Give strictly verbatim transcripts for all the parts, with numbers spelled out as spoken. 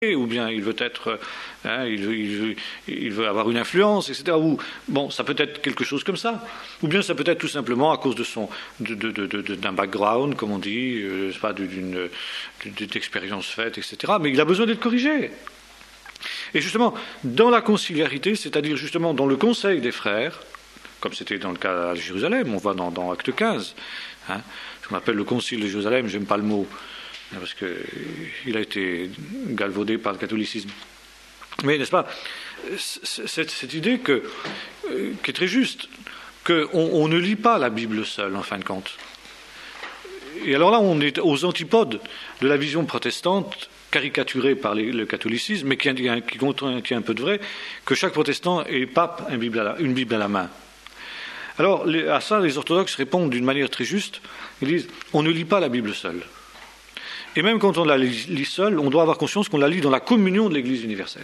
ou bien il veut être, hein, il, veut, il, veut, il veut avoir une influence, et cetera. Ou, bon, ça peut être quelque chose comme ça. Ou bien ça peut être tout simplement à cause de son, de, de, de, de, d'un background, comme on dit, euh, pas d'une, d'une expérience faite, et cetera. Mais il a besoin d'être corrigé. Et justement, dans la conciliarité, c'est-à-dire justement dans le conseil des frères, comme c'était dans le cas à Jérusalem, on voit dans, dans Acte quinze, hein, ce qu'on appelle le concile de Jérusalem, j'aime pas le mot, parce qu'il a été galvaudé par le catholicisme. Mais, n'est-ce pas, cette, cette idée que, euh, qui est très juste, qu'on on ne lit pas la Bible seule, en fin de compte. Et alors là, on est aux antipodes de la vision protestante, caricaturée par les, le catholicisme, mais qui, qui contient un peu de vrai, que chaque protestant ait pape une Bible à la, une Bible à la main. Alors, les, à ça, les orthodoxes répondent d'une manière très juste. Ils disent, on ne lit pas la Bible seule. Et même quand on la lit seule, on doit avoir conscience qu'on la lit dans la communion de l'Église universelle.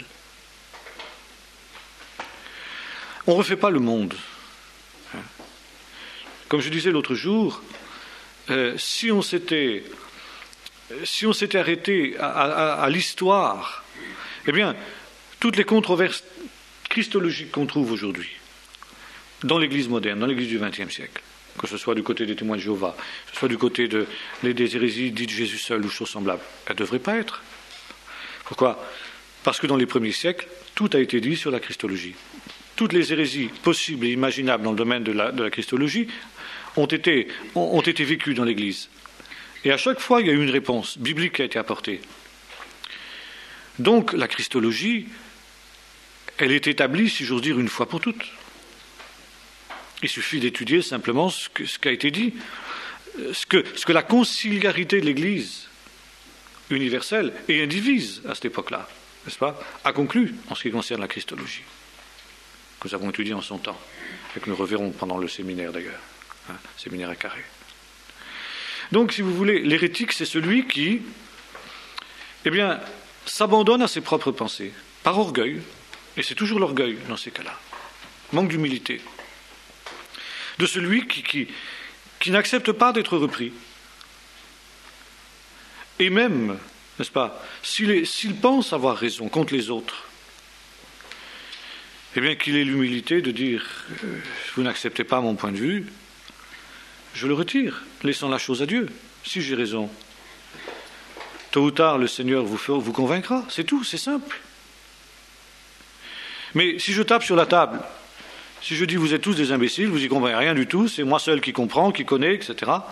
On ne refait pas le monde. Comme je disais l'autre jour, euh, si on s'était, si on s'était arrêté à, à, à l'histoire, eh bien, toutes les controverses christologiques qu'on trouve aujourd'hui, dans l'Église moderne, dans l'Église du vingtième siècle, que ce soit du côté des témoins de Jéhovah, que ce soit du côté de, des hérésies dites Jésus seul ou choses semblables, elles ne devraient pas être. Pourquoi ? Parce que dans les premiers siècles, tout a été dit sur la christologie. Toutes les hérésies possibles et imaginables dans le domaine de la, de la christologie ont été, ont, ont été vécues dans l'Église. Et à chaque fois, il y a eu une réponse biblique qui a été apportée. Donc, la christologie, elle est établie, si j'ose dire, une fois pour toutes. Il suffit d'étudier simplement ce, que, ce qui a été dit, ce que, ce que la conciliarité de l'Église universelle et indivise à cette époque-là, n'est-ce pas, a conclu en ce qui concerne la christologie, que nous avons étudié en son temps, et que nous reverrons pendant le séminaire d'ailleurs, hein, séminaire à Carré. Donc, si vous voulez, l'hérétique, c'est celui qui, eh bien, s'abandonne à ses propres pensées, par orgueil, et c'est toujours l'orgueil dans ces cas-là, manque d'humilité, de celui qui, qui, qui n'accepte pas d'être repris. Et même, n'est-ce pas, s'il, est, s'il pense avoir raison contre les autres, eh bien qu'il ait l'humilité de dire euh, « vous n'acceptez pas mon point de vue, je le retire, laissant la chose à Dieu, si j'ai raison. Tôt ou tard, le Seigneur vous, fait, vous convaincra, c'est tout, c'est simple. Mais si je tape sur la table, si je dis vous êtes tous des imbéciles, vous n'y comprenez rien du tout, c'est moi seul qui comprends, qui connais, et cetera.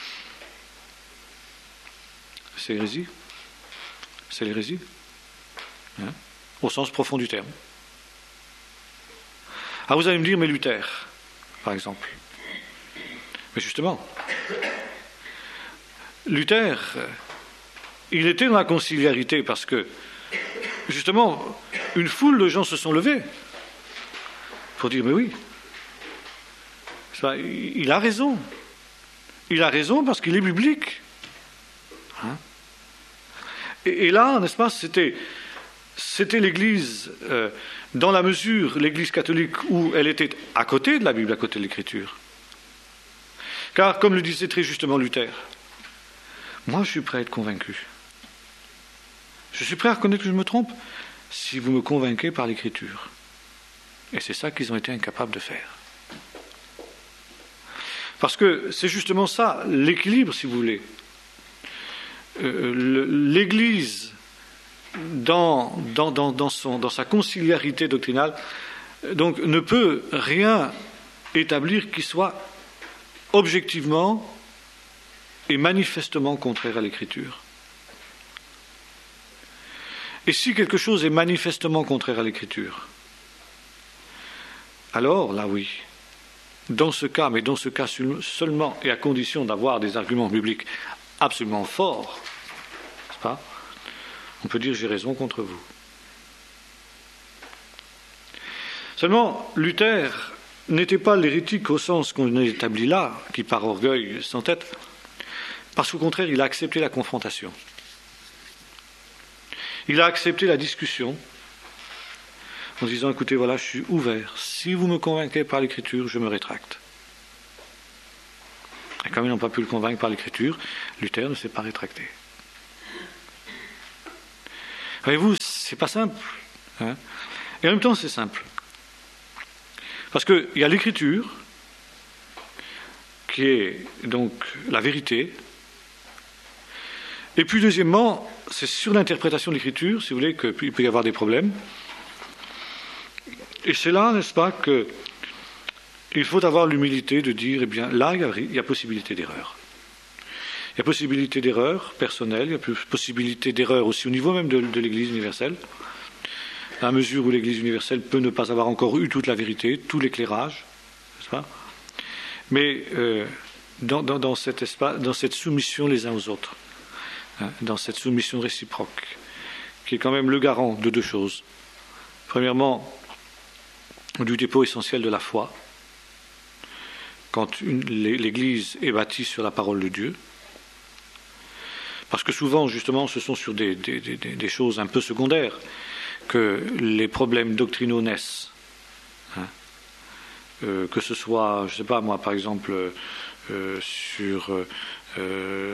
C'est l'hérésie. C'est l'hérésie. Hein, au sens profond du terme. Ah, vous allez me dire, mais Luther, par exemple. Mais justement, Luther, il était dans la conciliarité parce que, justement, une foule de gens se sont levés pour dire, mais oui, il a raison. Il a raison parce qu'il est biblique. Hein? et, et là, n'est-ce pas, c'était, c'était l'Église, euh, dans la mesure, l'Église catholique, où elle était à côté de la Bible, à côté de l'Écriture. Car, comme le disait très justement Luther, moi je suis prêt à être convaincu. Je suis prêt à reconnaître que je me trompe si vous me convainquez par l'Écriture. Et c'est ça qu'ils ont été incapables de faire. Parce que c'est justement ça, l'équilibre, si vous voulez. Euh, le, L'Église, dans, dans, dans, dans, son, dans sa conciliarité doctrinale, donc, ne peut rien établir qui soit objectivement et manifestement contraire à l'Écriture. Et si quelque chose est manifestement contraire à l'Écriture, alors, là oui, dans ce cas, mais dans ce cas seulement et à condition d'avoir des arguments bibliques absolument forts, n'est-ce pas ? On peut dire j'ai raison contre vous. Seulement, Luther n'était pas l'hérétique au sens qu'on établit là, qui par orgueil s'entête, parce qu'au contraire, il a accepté la confrontation. Il a accepté la discussion en disant, écoutez, voilà, je suis ouvert. Si vous me convainquez par l'Écriture, je me rétracte. Et comme ils n'ont pas pu le convaincre par l'Écriture, Luther ne s'est pas rétracté. Voyez-vous, c'est pas simple. Hein, et en même temps, c'est simple. Parce qu'il y a l'Écriture, qui est donc la vérité. Et puis, deuxièmement, c'est sur l'interprétation de l'Écriture, si vous voulez, qu'il peut y avoir des problèmes. Et c'est là, n'est-ce pas, qu'il faut avoir l'humilité de dire, eh bien, là, il y a, il y a possibilité d'erreur. Il y a possibilité d'erreur personnelle, il y a possibilité d'erreur aussi au niveau même de, de l'Église universelle, à la mesure où l'Église universelle peut ne pas avoir encore eu toute la vérité, tout l'éclairage, n'est-ce pas ? Mais euh, dans, dans, dans, cet espace, dans cette soumission les uns aux autres, hein, dans cette soumission réciproque, qui est quand même le garant de deux choses. Premièrement, du dépôt essentiel de la foi, quand une, l'Église est bâtie sur la parole de Dieu, parce que souvent, justement, ce sont sur des, des, des, des choses un peu secondaires que les problèmes doctrinaux naissent. Hein. Euh, que ce soit, je ne sais pas moi, par exemple, euh, sur euh, euh,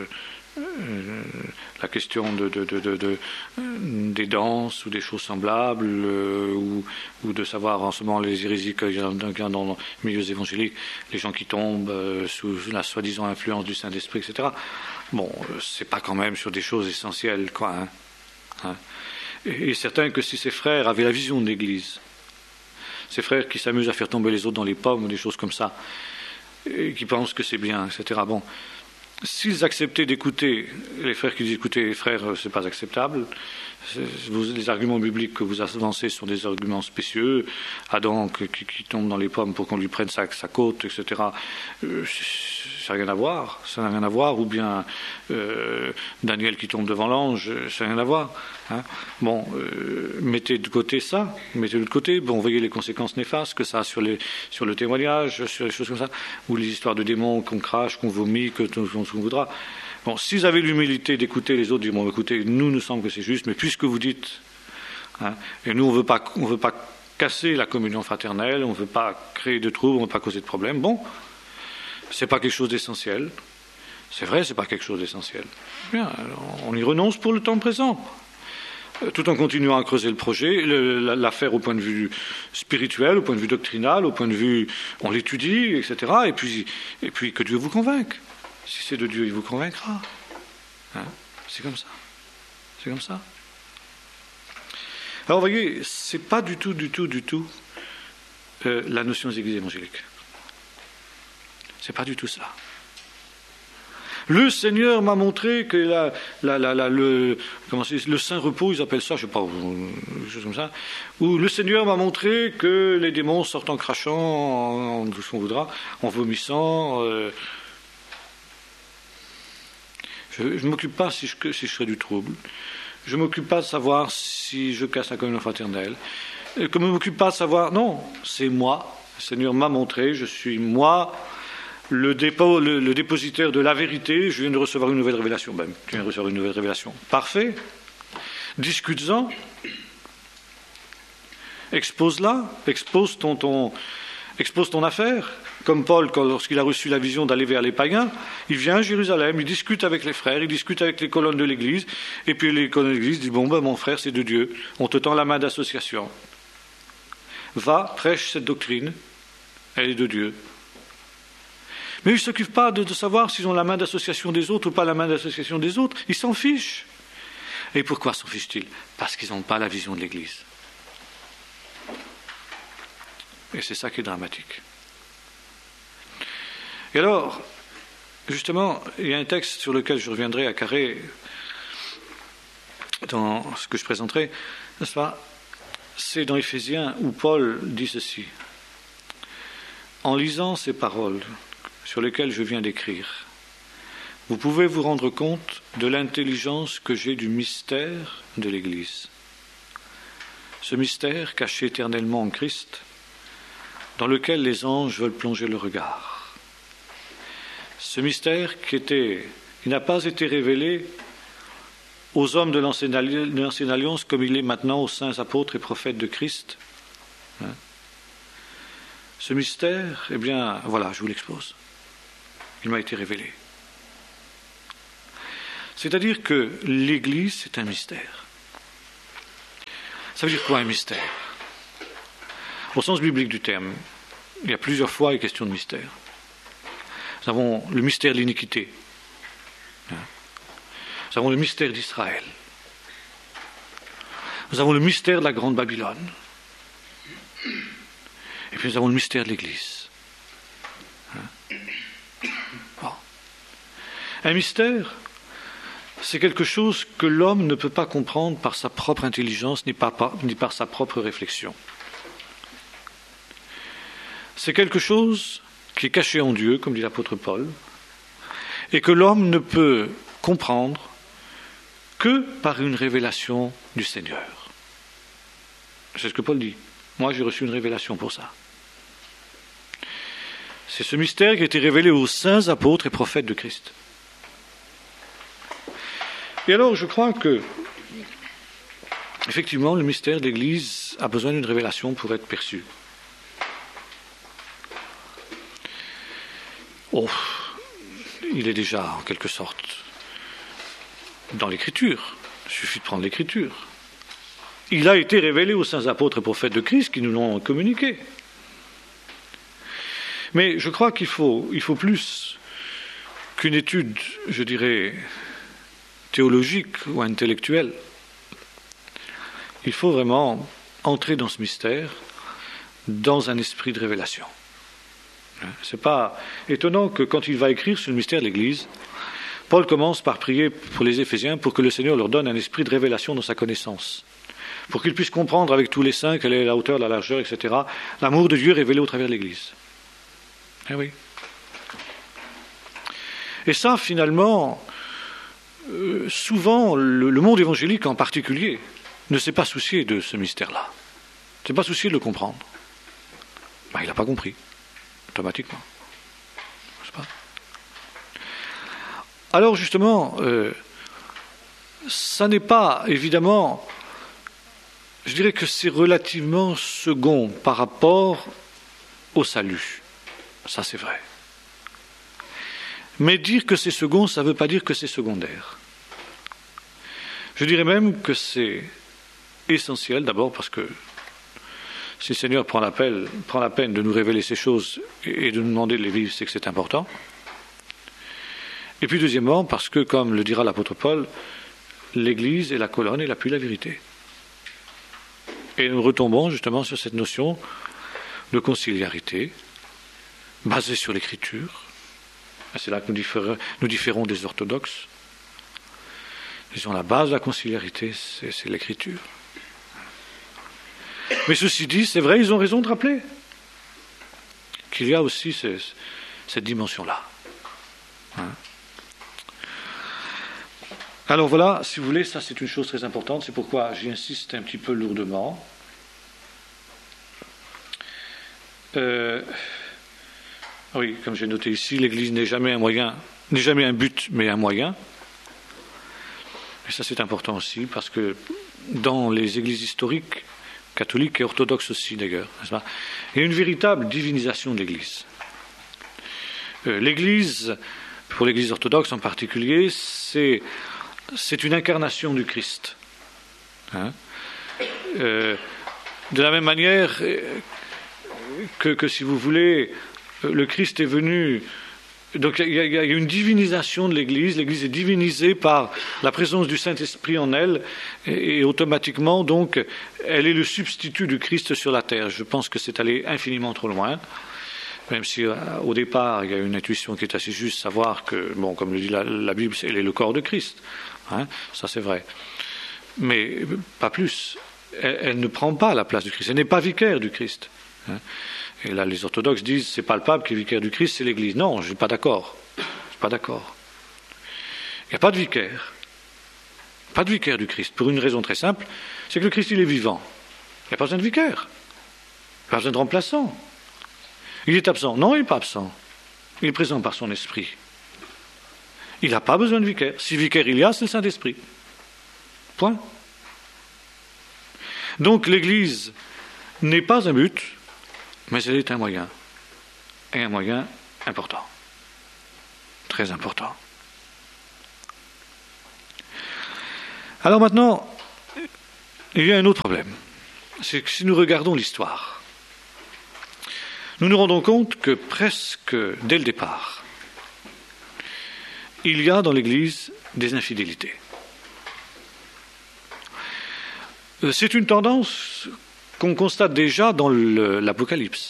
la question de, de, de, de, de, des danses ou des choses semblables, euh, ou, ou de savoir en ce moment les hérésies qu'il y a dans, dans les milieux évangéliques, les gens qui tombent euh, sous la soi-disant influence du Saint-Esprit, et cetera. Bon, euh, c'est pas quand même sur des choses essentielles, quoi. Hein, hein. Et, et certain que si ces frères avaient la vision de l'Église, ces frères qui s'amusent à faire tomber les autres dans les pommes ou des choses comme ça, et qui pensent que c'est bien, et cetera. Bon, s'ils acceptaient d'écouter les frères qui disent écoutez les frères, c'est pas acceptable, vous, les arguments bibliques que vous avancez sont des arguments spécieux, Adam qui, qui tombe dans les pommes pour qu'on lui prenne sa, sa côte, et cetera. Euh, ça n'a rien à voir, ça n'a rien à voir, ou bien euh, Daniel qui tombe devant l'ange, ça n'a rien à voir. Hein. Bon, euh, mettez de côté ça, mettez de côté, bon, voyez les conséquences néfastes que ça a sur, les, sur le témoignage, sur les choses comme ça, ou les histoires de démons qu'on crache, qu'on vomit, que qu'on, qu'on voudra. Bon, s'ils avaient l'humilité d'écouter les autres, dire bon, écoutez, nous nous semble que c'est juste, mais puisque vous dites, hein, et nous on veut pas, on veut pas casser la communion fraternelle, on ne veut pas créer de troubles, on ne veut pas causer de problèmes. Bon, c'est pas quelque chose d'essentiel. C'est vrai, c'est pas quelque chose d'essentiel. Bien, alors on y renonce pour le temps présent, tout en continuant à creuser le projet, l'affaire au point de vue spirituel, au point de vue doctrinal, au point de vue, on l'étudie, et cetera. Et puis, et puis que Dieu vous convainque. Si c'est de Dieu, il vous convaincra. Hein, c'est comme ça. C'est comme ça. Alors, vous voyez, c'est pas du tout, du tout, du tout euh, la notion des églises évangéliques. C'est pas du tout ça. Le Seigneur m'a montré que la, la, la, la, le, comment c'est, le saint repos, ils appellent ça, je ne sais pas, quelque chose comme ça, où le Seigneur m'a montré que les démons sortent en crachant, en, en tout ce qu'on voudra, en vomissant. Euh, je ne m'occupe pas si je, si je serais du trouble. Je ne m'occupe pas de savoir si je casse la communion fraternelle. Je ne m'occupe pas de savoir, non, c'est moi. Le Seigneur m'a montré, je suis moi. Le, dépôt, le, le dépositaire de la vérité, je viens de recevoir une nouvelle révélation. Ben, tu viens de recevoir une nouvelle révélation. Parfait. Discute-en. Expose-la. Expose ton, ton, expose ton affaire. Comme Paul, quand, lorsqu'il a reçu la vision d'aller vers les païens, il vient à Jérusalem, il discute avec les frères, il discute avec les colonnes de l'Église, et puis les colonnes de l'Église disent, bon, ben, mon frère, c'est de Dieu. On te tend la main d'association. Va, prêche cette doctrine. Elle est de Dieu. Mais ils ne s'occupent pas de, de savoir s'ils ont la main d'association des autres ou pas la main d'association des autres. Ils s'en fichent. Et pourquoi s'en fichent-ils ? Parce qu'ils n'ont pas la vision de l'Église. Et c'est ça qui est dramatique. Et alors, justement, il y a un texte sur lequel je reviendrai à carré dans ce que je présenterai, n'est-ce pas ? C'est dans Éphésiens où Paul dit ceci. En lisant ces paroles sur lesquelles je viens d'écrire, vous pouvez vous rendre compte de l'intelligence que j'ai du mystère de l'Église. Ce mystère caché éternellement en Christ, dans lequel les anges veulent plonger le regard. Ce mystère qui, était, qui n'a pas été révélé aux hommes de l'ancienne alliance comme il est maintenant aux saints apôtres et prophètes de Christ. Hein? Ce mystère, eh bien, voilà, je vous l'expose. Il m'a été révélé. C'est-à-dire que l'Église, c'est un mystère. Ça veut dire quoi un mystère? Au sens biblique du terme, il y a plusieurs fois une question de mystère. Nous avons le mystère de l'iniquité. Nous avons le mystère d'Israël. Nous avons le mystère de la Grande Babylone. Et puis nous avons le mystère de l'Église. Bon. Un mystère, c'est quelque chose que l'homme ne peut pas comprendre par sa propre intelligence ni par, par, ni par sa propre réflexion. C'est quelque chose qui est caché en Dieu, comme dit l'apôtre Paul, et que l'homme ne peut comprendre que par une révélation du Seigneur. C'est ce que Paul dit. Moi, j'ai reçu une révélation pour ça. C'est ce mystère qui a été révélé aux saints apôtres et prophètes de Christ. Et alors, je crois que, effectivement, le mystère de l'Église a besoin d'une révélation pour être perçu. Oh, il est déjà, en quelque sorte, dans l'Écriture. Il suffit de prendre l'Écriture. Il a été révélé aux saints apôtres et prophètes de Christ qui nous l'ont communiqué. Mais je crois qu'il faut, il faut plus qu'une étude, je dirais, théologique ou intellectuelle. Il faut vraiment entrer dans ce mystère dans un esprit de révélation. Ce n'est pas étonnant que quand il va écrire sur le mystère de l'Église, Paul commence par prier pour les Éphésiens pour que le Seigneur leur donne un esprit de révélation dans sa connaissance, pour qu'ils puissent comprendre avec tous les saints quelle est la hauteur, la largeur, et cetera, l'amour de Dieu révélé au travers de l'Église. Eh oui. Et ça, finalement, euh, souvent, le, le monde évangélique en particulier ne s'est pas soucié de ce mystère-là. Ne s'est pas soucié de le comprendre. Ben, il n'a pas compris, automatiquement. Je sais pas. Alors, justement, euh, ça n'est pas, évidemment, je dirais que c'est relativement second par rapport au salut. Ça, c'est vrai. Mais dire que c'est second, ça ne veut pas dire que c'est secondaire. Je dirais même que c'est essentiel, d'abord parce que si le Seigneur prend, l'appel, prend la peine de nous révéler ces choses et de nous demander de les vivre, c'est que c'est important. Et puis deuxièmement, parce que, comme le dira l'apôtre Paul, l'Église est la colonne et l'appui de la vérité. Et nous retombons justement sur cette notion de conciliarité, basée sur l'Écriture. C'est là que nous différons, nous différons des orthodoxes. Disons, la base de la conciliarité, c'est, c'est l'Écriture. Mais ceci dit, c'est vrai, ils ont raison de rappeler qu'il y a aussi ces, cette dimension-là. Hein? Alors voilà, si vous voulez, ça c'est une chose très importante, c'est pourquoi j'y insiste un petit peu lourdement. Euh, oui, comme j'ai noté ici, l'Église n'est jamais un moyen, n'est jamais un but, mais un moyen. Et ça c'est important aussi, parce que dans les églises historiques, catholiques et orthodoxes aussi d'ailleurs, n'est-ce pas, il y a une véritable divinisation de l'Église. Euh, L'Église, pour l'Église orthodoxe en particulier, c'est, c'est une incarnation du Christ. Hein? Euh, de la même manière que, que, si vous voulez, le Christ est venu. Donc il y, a, il y a une divinisation de l'Église. L'Église est divinisée par la présence du Saint-Esprit en elle, et, et automatiquement, donc, elle est le substitut du Christ sur la terre. Je pense que c'est aller infiniment trop loin, même si au départ il y a une intuition qui est assez juste, savoir que, bon, comme le dit la, la Bible, elle est le corps de Christ. Hein, ça c'est vrai. Mais pas plus. Elle, elle ne prend pas la place du Christ. Elle n'est pas vicaire du Christ. Hein. Et là, les orthodoxes disent c'est pas le pape qui est vicaire du Christ, c'est l'Église. Non, je ne suis pas d'accord. Je suis pas d'accord. Il n'y a pas de vicaire. Pas de vicaire du Christ. Pour une raison très simple, c'est que le Christ, il est vivant. Il n'y a pas besoin de vicaire. Il n'y a pas besoin de remplaçant. Il est absent. Non, il n'est pas absent. Il est présent par son esprit. Il n'a pas besoin de vicaire. Si vicaire il y a, c'est le Saint-Esprit. Point. Donc l'Église n'est pas un but, mais elle est un moyen. Et un moyen important. Très important. Alors maintenant, il y a un autre problème. c'est que si nous regardons l'histoire, nous nous rendons compte que presque dès le départ, il y a dans l'Église des infidélités. C'est une tendance qu'on constate déjà dans le, l'Apocalypse.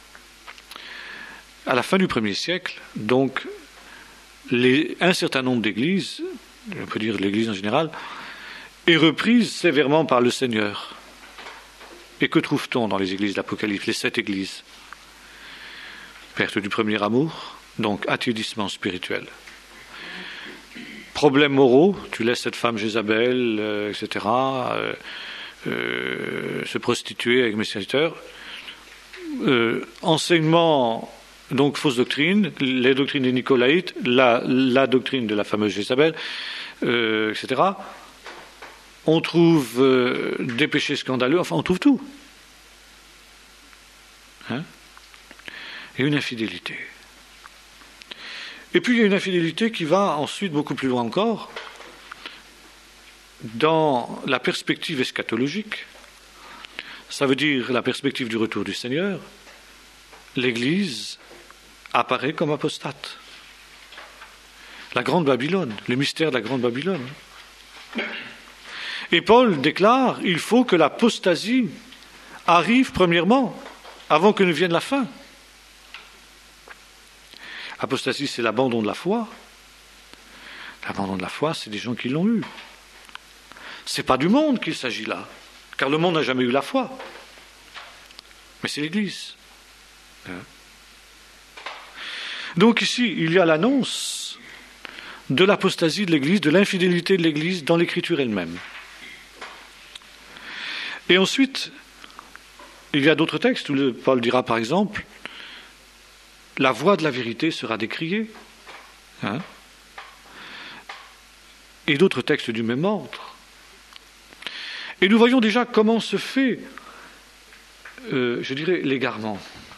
À la fin du premier siècle, donc, les, un certain nombre d'églises, on peut dire l'Église en général, est reprise sévèrement par le Seigneur. Et que trouve-t-on dans les églises de l'Apocalypse, les sept églises? Perte du premier amour, donc attiédissement spirituel. Problèmes moraux, tu laisses cette femme Jézabel, euh, et cetera, euh, euh, se prostituer avec mes serviteurs. Euh, enseignement, donc fausse doctrine, les doctrines des Nicolaïtes, la, la doctrine de la fameuse Jézabel, euh, et cetera. On trouve euh, des péchés scandaleux, enfin on trouve tout. Hein? Et une infidélité. Et puis il y a une infidélité qui va ensuite beaucoup plus loin encore, dans la perspective eschatologique, ça veut dire la perspective du retour du Seigneur, l'Église apparaît comme apostate. La grande Babylone, le mystère de la grande Babylone. Et Paul déclare, il faut que l'apostasie arrive premièrement, avant que ne vienne la fin. Apostasie, c'est l'abandon de la foi. L'abandon de la foi, c'est des gens qui l'ont eu. C'est pas du monde qu'il s'agit là, car le monde n'a jamais eu la foi. Mais c'est l'Église. Donc ici, il y a l'annonce de l'apostasie de l'Église, de l'infidélité de l'Église dans l'Écriture elle-même. Et ensuite, il y a d'autres textes où Paul dira par exemple, la voix de la vérité sera décriée. Hein, et d'autres textes du même ordre. Et nous voyons déjà comment se fait, euh, je dirais, l'égarement.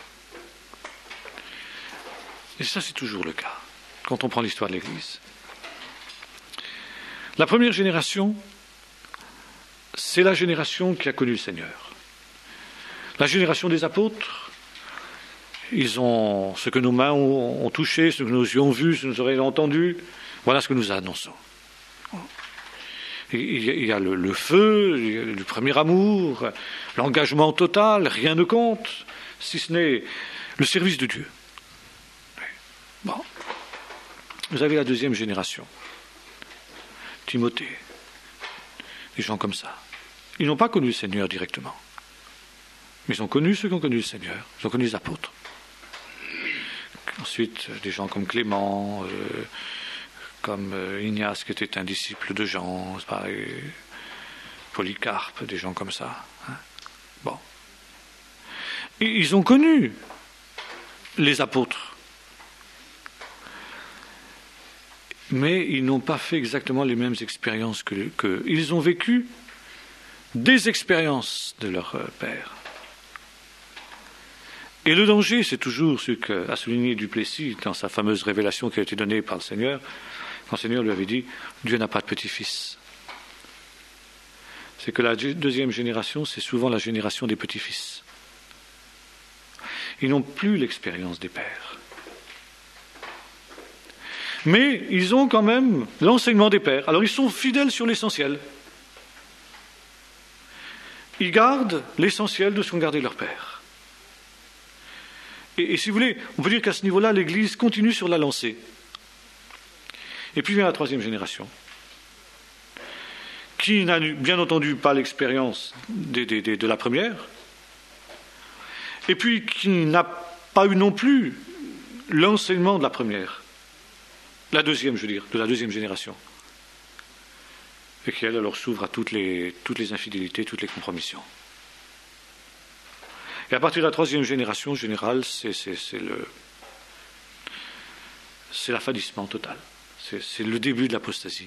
Et ça, c'est toujours le cas, quand on prend l'histoire de l'Église. La première génération, c'est la génération qui a connu le Seigneur. La génération des apôtres, ils ont ce que nos mains ont, ont touché, ce que nos yeux ont vu, ce que nos oreilles ont entendu, voilà ce que nous annonçons. Il y a le, le feu, il y a le premier amour, l'engagement total, rien ne compte, si ce n'est le service de Dieu. Bon. Vous avez la deuxième génération. Timothée. Des gens comme ça. Ils n'ont pas connu le Seigneur directement. Mais ils ont connu ceux qui ont connu le Seigneur. Ils ont connu les apôtres. Ensuite, des gens comme Clément, euh, comme euh, Ignace, qui était un disciple de Jean, c'est pareil, Polycarpe, des gens comme ça. Hein. Bon. Et ils ont connu les apôtres. Mais ils n'ont pas fait exactement les mêmes expériences que, que ils ont vécu des expériences de leur euh, père. Et le danger, c'est toujours ce qu'a souligné Duplessis dans sa fameuse révélation qui a été donnée par le Seigneur, quand le Seigneur lui avait dit « Dieu n'a pas de petit-fils ». C'est que la deuxième génération, c'est souvent la génération des petits-fils. Ils n'ont plus l'expérience des pères. Mais ils ont quand même l'enseignement des pères. Alors ils sont fidèles sur l'essentiel. Ils gardent l'essentiel de ce qu'ont gardé leurs pères. Et, et si vous voulez, on peut dire qu'à ce niveau-là, l'Église continue sur la lancée. Et puis vient la troisième génération, qui n'a bien entendu pas l'expérience des, des, des, de la première, et puis qui n'a pas eu non plus l'enseignement de la première, la deuxième, je veux dire, de la deuxième génération, et qui, elle, alors s'ouvre à toutes les, toutes les infidélités, toutes les compromissions. Et à partir de la troisième génération, en général, c'est, c'est, c'est, le, c'est l'affadissement total. C'est, c'est le début de l'apostasie.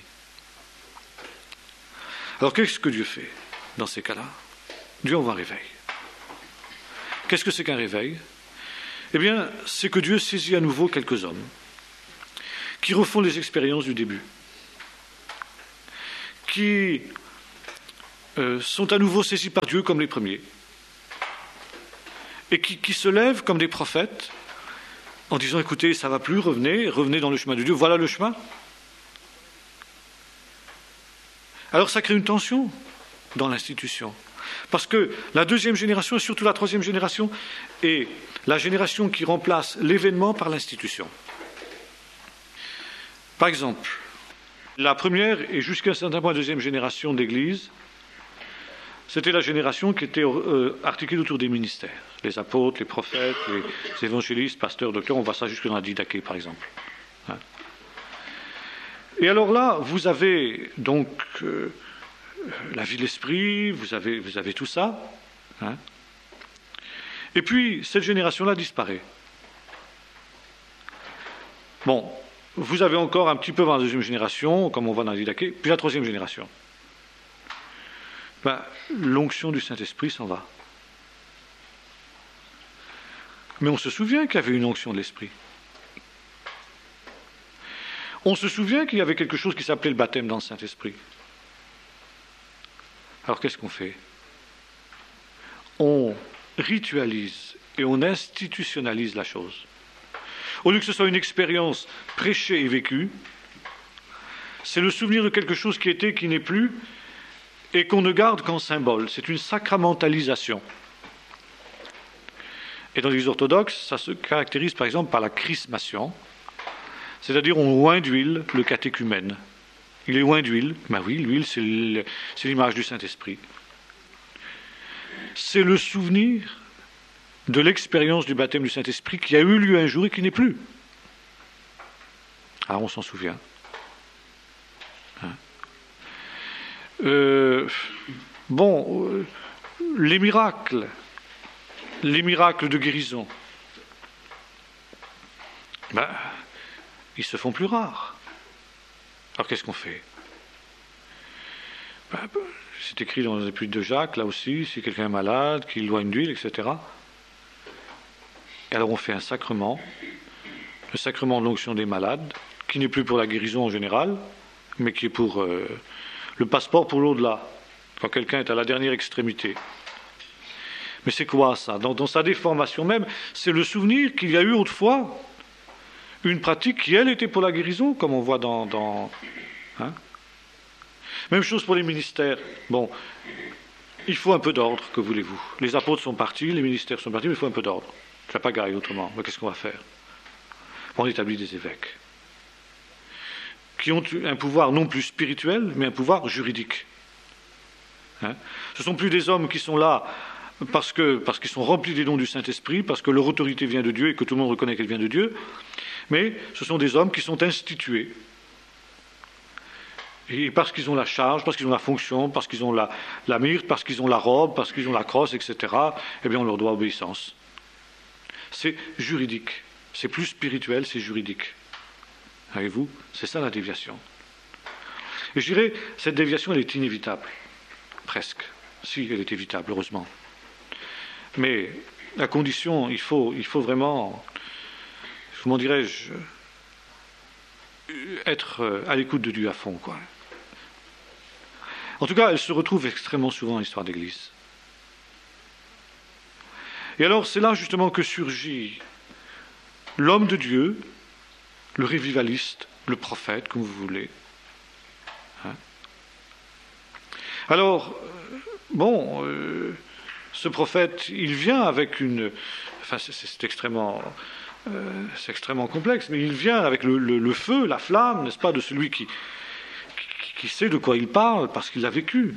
Alors qu'est-ce que Dieu fait dans ces cas-là? Dieu envoie un réveil. Qu'est-ce que c'est qu'un réveil? Eh bien, c'est que Dieu saisit à nouveau quelques hommes qui refont les expériences du début, qui euh, sont à nouveau saisis par Dieu comme les premiers, et qui, qui se lèvent comme des prophètes en disant, écoutez, ça ne va plus, revenez, revenez dans le chemin de Dieu, voilà le chemin. Alors ça crée une tension dans l'institution. Parce que la deuxième génération, et surtout la troisième génération, est la génération qui remplace l'événement par l'institution. Par exemple, la première et jusqu'à un certain point deuxième génération d'Église, c'était la génération qui était euh, articulée autour des ministères. Les apôtres, les prophètes, les évangélistes, pasteurs, docteurs, on voit ça jusque dans la Didaché, par exemple. Hein. Et alors là, vous avez donc euh, la vie de l'esprit, vous avez, vous avez tout ça. Hein. Et puis, cette génération-là disparaît. Bon, vous avez encore un petit peu dans la deuxième génération, comme on voit dans la Didaché, puis la troisième génération. Ben, l'onction du Saint-Esprit s'en va. Mais on se souvient qu'il y avait une onction de l'Esprit. On se souvient qu'il y avait quelque chose qui s'appelait le baptême dans le Saint-Esprit. Alors qu'est-ce qu'on fait? On ritualise et on institutionnalise la chose. Au lieu que ce soit une expérience prêchée et vécue, c'est le souvenir de quelque chose qui était, qui n'est plus, et qu'on ne garde qu'en symbole. C'est une sacramentalisation. Et dans l'Église orthodoxe, ça se caractérise par exemple par la chrismation, c'est-à-dire on oint d'huile le catéchumène. Il est oint d'huile. Ben oui, l'huile, c'est l'image du Saint-Esprit. C'est le souvenir de l'expérience du baptême du Saint-Esprit qui a eu lieu un jour et qui n'est plus. Ah, on s'en souvient. Hein. Euh, bon, euh, les miracles, les miracles de guérison, ben, ils se font plus rares. Alors qu'est-ce qu'on fait? Ben, c'est écrit dans les Épîtres de Jacques, là aussi, si quelqu'un est malade, qu'il éloigne d'huile, et cetera. Et alors on fait un sacrement, le sacrement de l'onction des malades, qui n'est plus pour la guérison en général, mais qui est pour euh, le passeport pour l'au-delà, quand quelqu'un est à la dernière extrémité. Mais c'est quoi ça? Dans, dans sa déformation même, c'est le souvenir qu'il y a eu autrefois une pratique qui, elle, était pour la guérison, comme on voit dans... dans hein. Même chose pour les ministères. Bon, il faut un peu d'ordre, que voulez-vous? Les apôtres sont partis, les ministères sont partis, mais il faut un peu d'ordre. Je ne vais pas garer autrement. Mais qu'est-ce qu'on va faire? On établit des évêques qui ont un pouvoir non plus spirituel, mais un pouvoir juridique. Hein? Ce ne sont plus des hommes qui sont là parce que, parce qu'ils sont remplis des dons du Saint-Esprit, parce que leur autorité vient de Dieu et que tout le monde reconnaît qu'elle vient de Dieu, mais ce sont des hommes qui sont institués. Et parce qu'ils ont la charge, parce qu'ils ont la fonction, parce qu'ils ont la, la myrte, parce qu'ils ont la robe, parce qu'ils ont la crosse, et cetera, eh bien on leur doit obéissance. C'est juridique. C'est plus spirituel, c'est juridique. Voyez-vous, c'est ça la déviation. Et je dirais, cette déviation, elle est inévitable. Presque. Si, elle est évitable, heureusement. Mais la condition, il faut, il faut vraiment, comment dirais-je, être à l'écoute de Dieu à fond, quoi. En tout cas, elle se retrouve extrêmement souvent dans l'histoire d'Église. Et alors, c'est là justement que surgit l'homme de Dieu, le révivaliste, le prophète, comme vous voulez. Hein? Alors, bon, euh, ce prophète, il vient avec une... Enfin, c'est, c'est extrêmement... Euh, c'est extrêmement complexe, mais il vient avec le, le, le feu, la flamme, n'est-ce pas, de celui qui, qui, qui sait de quoi il parle, parce qu'il l'a vécu.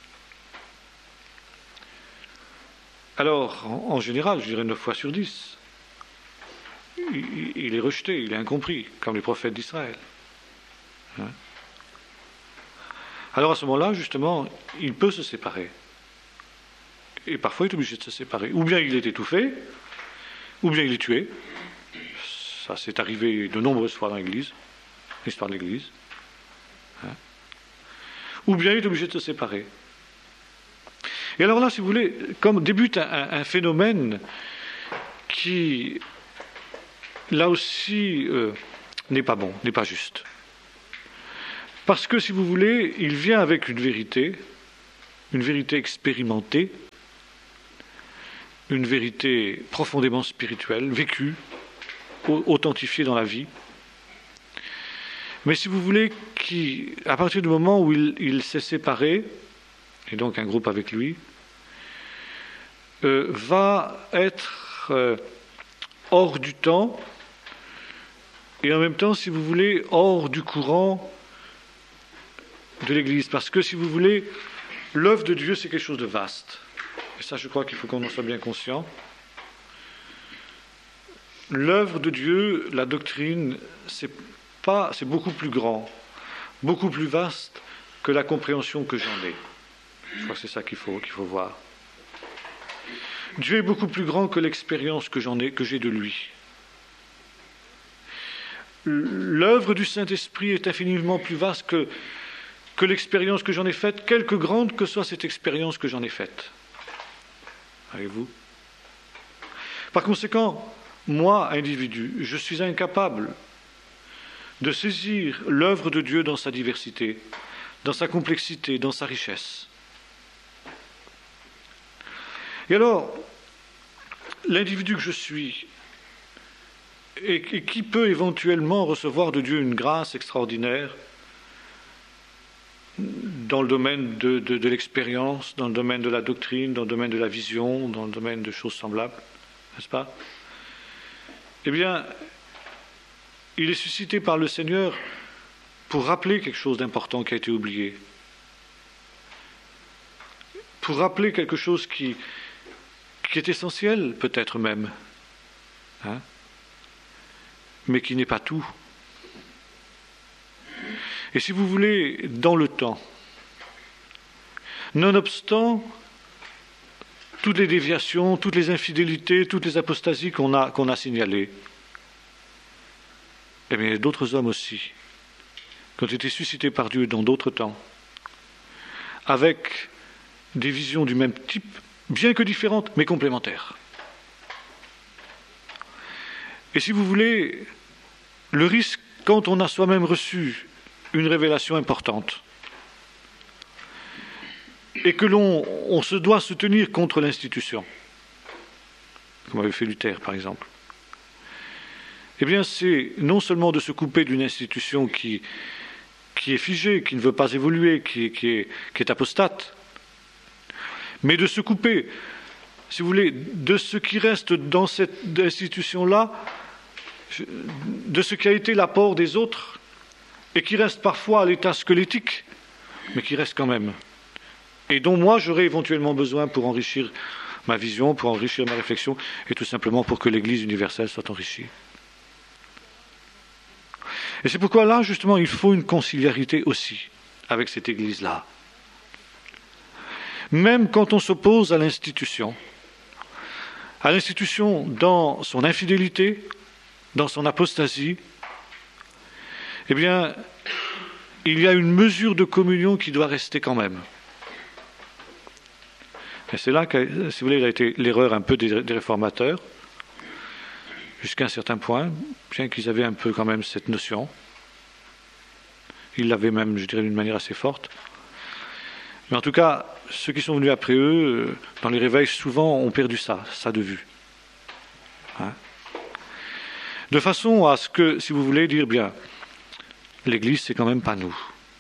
Alors, en, en général, je dirais neuf fois sur dix, il, il est rejeté, il est incompris, comme les prophètes d'Israël. Hein? Alors à ce moment-là, justement, il peut se séparer. Et parfois, il est obligé de se séparer. Ou bien il est étouffé, ou bien il est tué. Ça, c'est arrivé de nombreuses fois dans l'Église, l'histoire de l'Église. Hein? Ou bien il est obligé de se séparer. Et alors là, si vous voulez, comme débute un, un phénomène qui, là aussi, euh, n'est pas bon, n'est pas juste. Parce que, si vous voulez, il vient avec une vérité une vérité expérimentée, une vérité profondément spirituelle, vécue, authentifiée dans la vie. Mais si vous voulez, qui, à partir du moment où il, il s'est séparé, et donc un groupe avec lui, euh, va être euh, hors du temps, et en même temps, si vous voulez, hors du courant de l'Église. Parce que, si vous voulez, l'œuvre de Dieu, c'est quelque chose de vaste. Et ça, je crois qu'il faut qu'on en soit bien conscient. L'œuvre de Dieu, la doctrine, c'est pas, c'est beaucoup plus grand, beaucoup plus vaste que la compréhension que j'en ai. Je crois que c'est ça qu'il faut, qu'il faut voir. Dieu est beaucoup plus grand que l'expérience que j'en ai, que j'ai de lui. L'œuvre du Saint-Esprit est infiniment plus vaste que, que l'expérience que j'en ai faite, quelque grande que soit cette expérience que j'en ai faite. Voyez-vous ? Par conséquent, moi, individu, je suis incapable de saisir l'œuvre de Dieu dans sa diversité, dans sa complexité, dans sa richesse. Et alors, l'individu que je suis, et, et qui peut éventuellement recevoir de Dieu une grâce extraordinaire dans le domaine de, de, de l'expérience, dans le domaine de la doctrine, dans le domaine de la vision, dans le domaine de choses semblables, n'est-ce pas ? Eh bien, il est suscité par le Seigneur pour rappeler quelque chose d'important qui a été oublié, pour rappeler quelque chose qui, qui est essentiel, peut-être même, hein, mais qui n'est pas tout. Et si vous voulez, dans le temps, nonobstant toutes les déviations, toutes les infidélités, toutes les apostasies qu'on a, qu'on a signalées, eh bien, il y a d'autres hommes aussi, qui ont été suscités par Dieu dans d'autres temps, avec des visions du même type, bien que différentes, mais complémentaires. Et si vous voulez, le risque, quand on a soi-même reçu une révélation importante, et que l'on on se doit se tenir contre l'institution, comme avait fait Luther par exemple, eh bien c'est non seulement de se couper d'une institution qui, qui est figée, qui ne veut pas évoluer, qui, qui, est, qui est apostate, mais de se couper, si vous voulez, de ce qui reste dans cette institution-là, de ce qui a été l'apport des autres, et qui reste parfois à l'état squelettique, mais qui reste quand même, et dont moi j'aurai éventuellement besoin pour enrichir ma vision, pour enrichir ma réflexion, et tout simplement pour que l'Église universelle soit enrichie. Et c'est pourquoi là, justement, il faut une conciliarité aussi avec cette Église-là. Même quand on s'oppose à l'institution, à l'institution dans son infidélité, dans son apostasie, eh bien, il y a une mesure de communion qui doit rester quand même. Et c'est là que, si vous voulez, il a été l'erreur un peu des, des réformateurs, jusqu'à un certain point, bien qu'ils avaient un peu quand même cette notion. Ils l'avaient même, je dirais, d'une manière assez forte. Mais en tout cas, ceux qui sont venus après eux, dans les réveils, souvent ont perdu ça, ça de vue. Hein ? De façon à ce que, si vous voulez dire bien, l'Église, c'est quand même pas nous.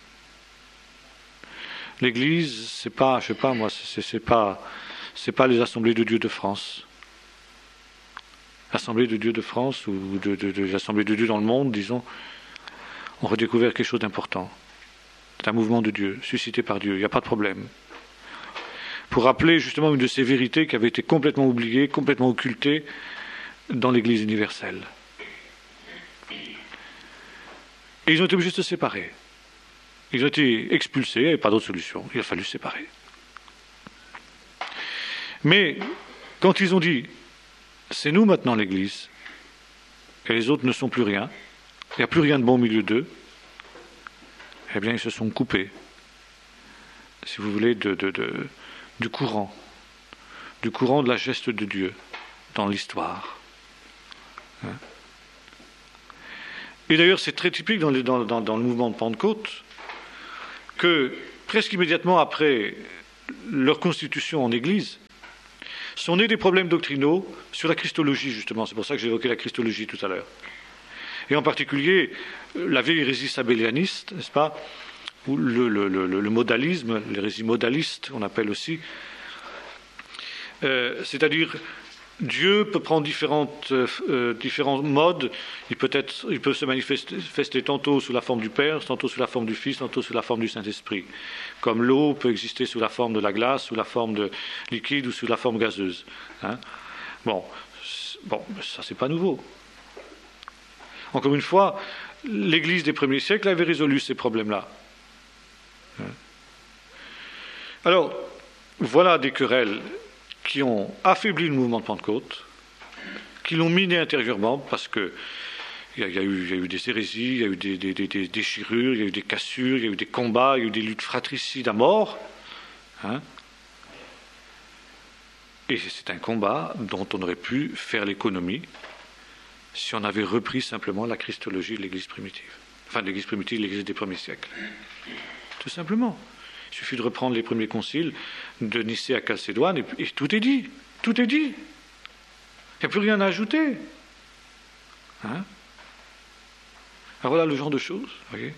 L'Église, c'est pas, je sais pas moi, c'est, c'est pas, c'est pas les assemblées de Dieu de France. L'Assemblée de Dieu de France ou de, de, de l'Assemblée de Dieu dans le monde, disons, ont redécouvert quelque chose d'important. C'est un mouvement de Dieu, suscité par Dieu, il n'y a pas de problème. Pour rappeler justement une de ces vérités qui avait été complètement oubliée, complètement occultée dans l'Église universelle. Et ils ont été obligés de se séparer. Ils ont été expulsés, il n'y avait pas d'autre solution, il a fallu se séparer. Mais quand ils ont dit, c'est nous maintenant l'Église, et les autres ne sont plus rien, il n'y a plus rien de bon au milieu d'eux, eh bien ils se sont coupés, si vous voulez, de, de, de, du courant, du courant de la geste de Dieu dans l'histoire. Hein? Et d'ailleurs c'est très typique dans, les, dans, dans, dans le mouvement de Pentecôte, que presque immédiatement après leur constitution en Église, sont nés des problèmes doctrinaux sur la Christologie, justement. C'est pour ça que j'ai évoqué la Christologie tout à l'heure. Et en particulier, la vieille hérésie sabellianiste, n'est-ce pas, ou le, le, le, le modalisme, l'hérésie modaliste, on appelle aussi, euh, c'est-à-dire Dieu peut prendre différentes, euh, différents modes. Il peut, être, il peut se manifester tantôt sous la forme du Père, tantôt sous la forme du Fils, tantôt sous la forme du Saint-Esprit. Comme l'eau peut exister sous la forme de la glace, sous la forme de liquide ou sous la forme gazeuse. Hein? Bon, bon, ça c'est pas nouveau. Encore une fois, l'Église des premiers siècles avait résolu ces problèmes-là. Hein? Alors, voilà des querelles qui ont affaibli le mouvement de Pentecôte, qui l'ont miné intérieurement, parce que il y, y, y a eu des hérésies, il y a eu des, des, des, des déchirures, il y a eu des cassures, il y a eu des combats, il y a eu des luttes fratricides à mort. Hein? Et c'est un combat dont on aurait pu faire l'économie si on avait repris simplement la christologie de l'Église primitive. Enfin, de l'Église primitive, l'Église des premiers siècles. Tout simplement. Il suffit de reprendre les premiers conciles de Nicée à Chalcédoine et, et tout est dit. Tout est dit. Il n'y a plus rien à ajouter. Hein? Alors voilà le genre de choses. Voyez.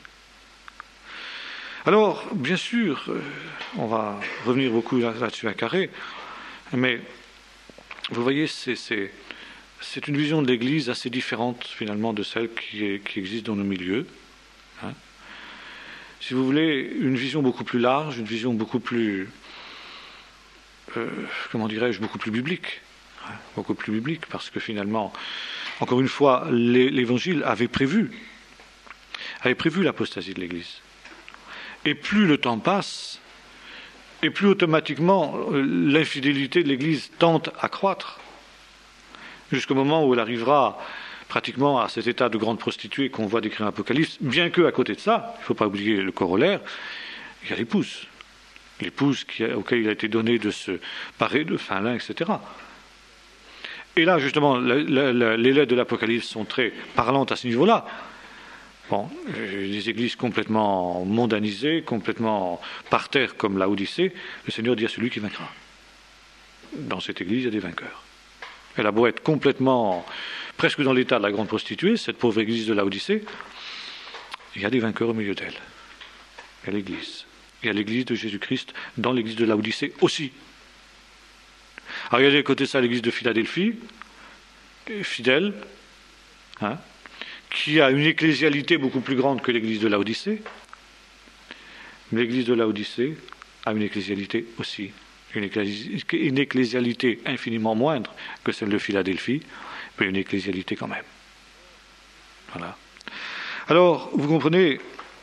Alors, bien sûr, euh, on va revenir beaucoup là, là-dessus à carré, mais vous voyez, c'est, c'est, c'est une vision de l'Église assez différente finalement de celle qui, est, qui existe dans nos milieux. Hein? Si vous voulez, une vision beaucoup plus large, une vision beaucoup plus, euh, comment dirais-je, beaucoup plus biblique. Hein, beaucoup plus biblique, parce que finalement, encore une fois, l'Évangile avait prévu, avait prévu l'apostasie de l'Église. Et plus le temps passe, et plus automatiquement l'infidélité de l'Église tente à croître, jusqu'au moment où elle arrivera pratiquement à cet état de grande prostituée qu'on voit décrire l'Apocalypse, bien que à côté de ça, il ne faut pas oublier le corollaire, il y a l'épouse. L'épouse qui a, auquel il a été donné de se parer de fin lin, et cetera. Et là, justement, la, la, la, les lettres de l'Apocalypse sont très parlantes à ce niveau-là. Bon, les églises complètement mondanisées, complètement par terre comme la Odyssée, le Seigneur dit à celui qui vaincra. Dans cette église, il y a des vainqueurs. Elle a beau être complètement, presque dans l'état de la grande prostituée, cette pauvre église de la Odyssée, il y a des vainqueurs au milieu d'elle. Il y a l'église. Il y a l'église de Jésus-Christ dans l'église de la Odyssée aussi. Alors il y a à côté de ça l'église de Philadelphie, fidèle, hein, qui a une ecclésialité beaucoup plus grande que l'église de la Odyssée. Mais l'église de la Odyssée a une ecclésialité aussi. Une, ecclési- une ecclésialité infiniment moindre que celle de Philadelphie, mais une ecclésialité quand même. Voilà. Alors, vous comprenez,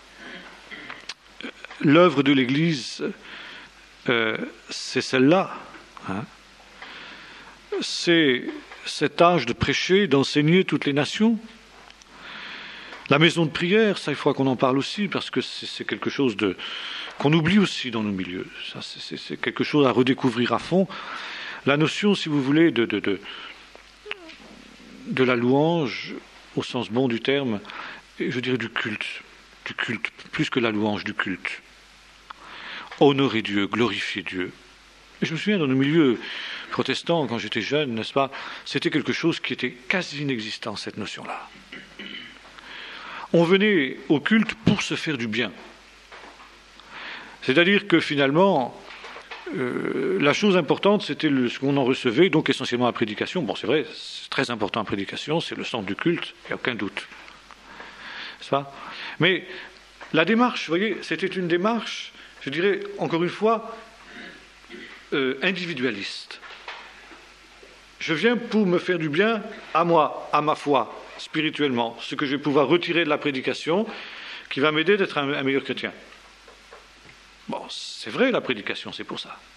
l'œuvre de l'Église, euh, c'est celle-là. Hein. C'est cet âge de prêcher, d'enseigner toutes les nations. La maison de prière, ça, il faudra qu'on en parle aussi, parce que c'est, c'est quelque chose de, qu'on oublie aussi dans nos milieux. Ça, c'est, c'est, c'est quelque chose à redécouvrir à fond. La notion, si vous voulez, de, de, de, de la louange, au sens bon du terme, et je dirais du culte, du culte, plus que la louange, du culte. Honorer Dieu, glorifier Dieu. Et je me souviens, dans nos milieux protestants, quand j'étais jeune, n'est-ce pas, c'était quelque chose qui était quasi inexistant, cette notion-là. On venait au culte pour se faire du bien. C'est-à-dire que finalement, euh, la chose importante, c'était le, ce qu'on en recevait, donc essentiellement la prédication. Bon, c'est vrai, c'est très important la prédication, c'est le centre du culte, il n'y a aucun doute. N'est-ce pas ? Mais la démarche, vous voyez, c'était une démarche, je dirais, encore une fois, euh, individualiste. Je viens pour me faire du bien à moi, à ma foi, spirituellement, ce que je vais pouvoir retirer de la prédication qui va m'aider d'être un, un meilleur chrétien. Bon, c'est vrai, la prédication, c'est pour ça.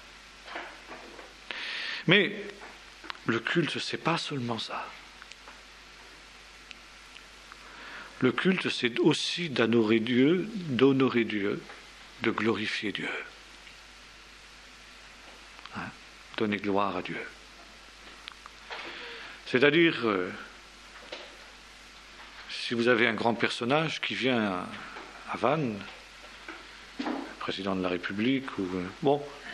Mais le culte, c'est pas seulement ça. Le culte, c'est aussi d'honorer Dieu, d'honorer Dieu, de glorifier Dieu. Hein? Donner gloire à Dieu. C'est-à-dire, euh, si vous avez un grand personnage qui vient à Vannes, président de la République, ou, bon,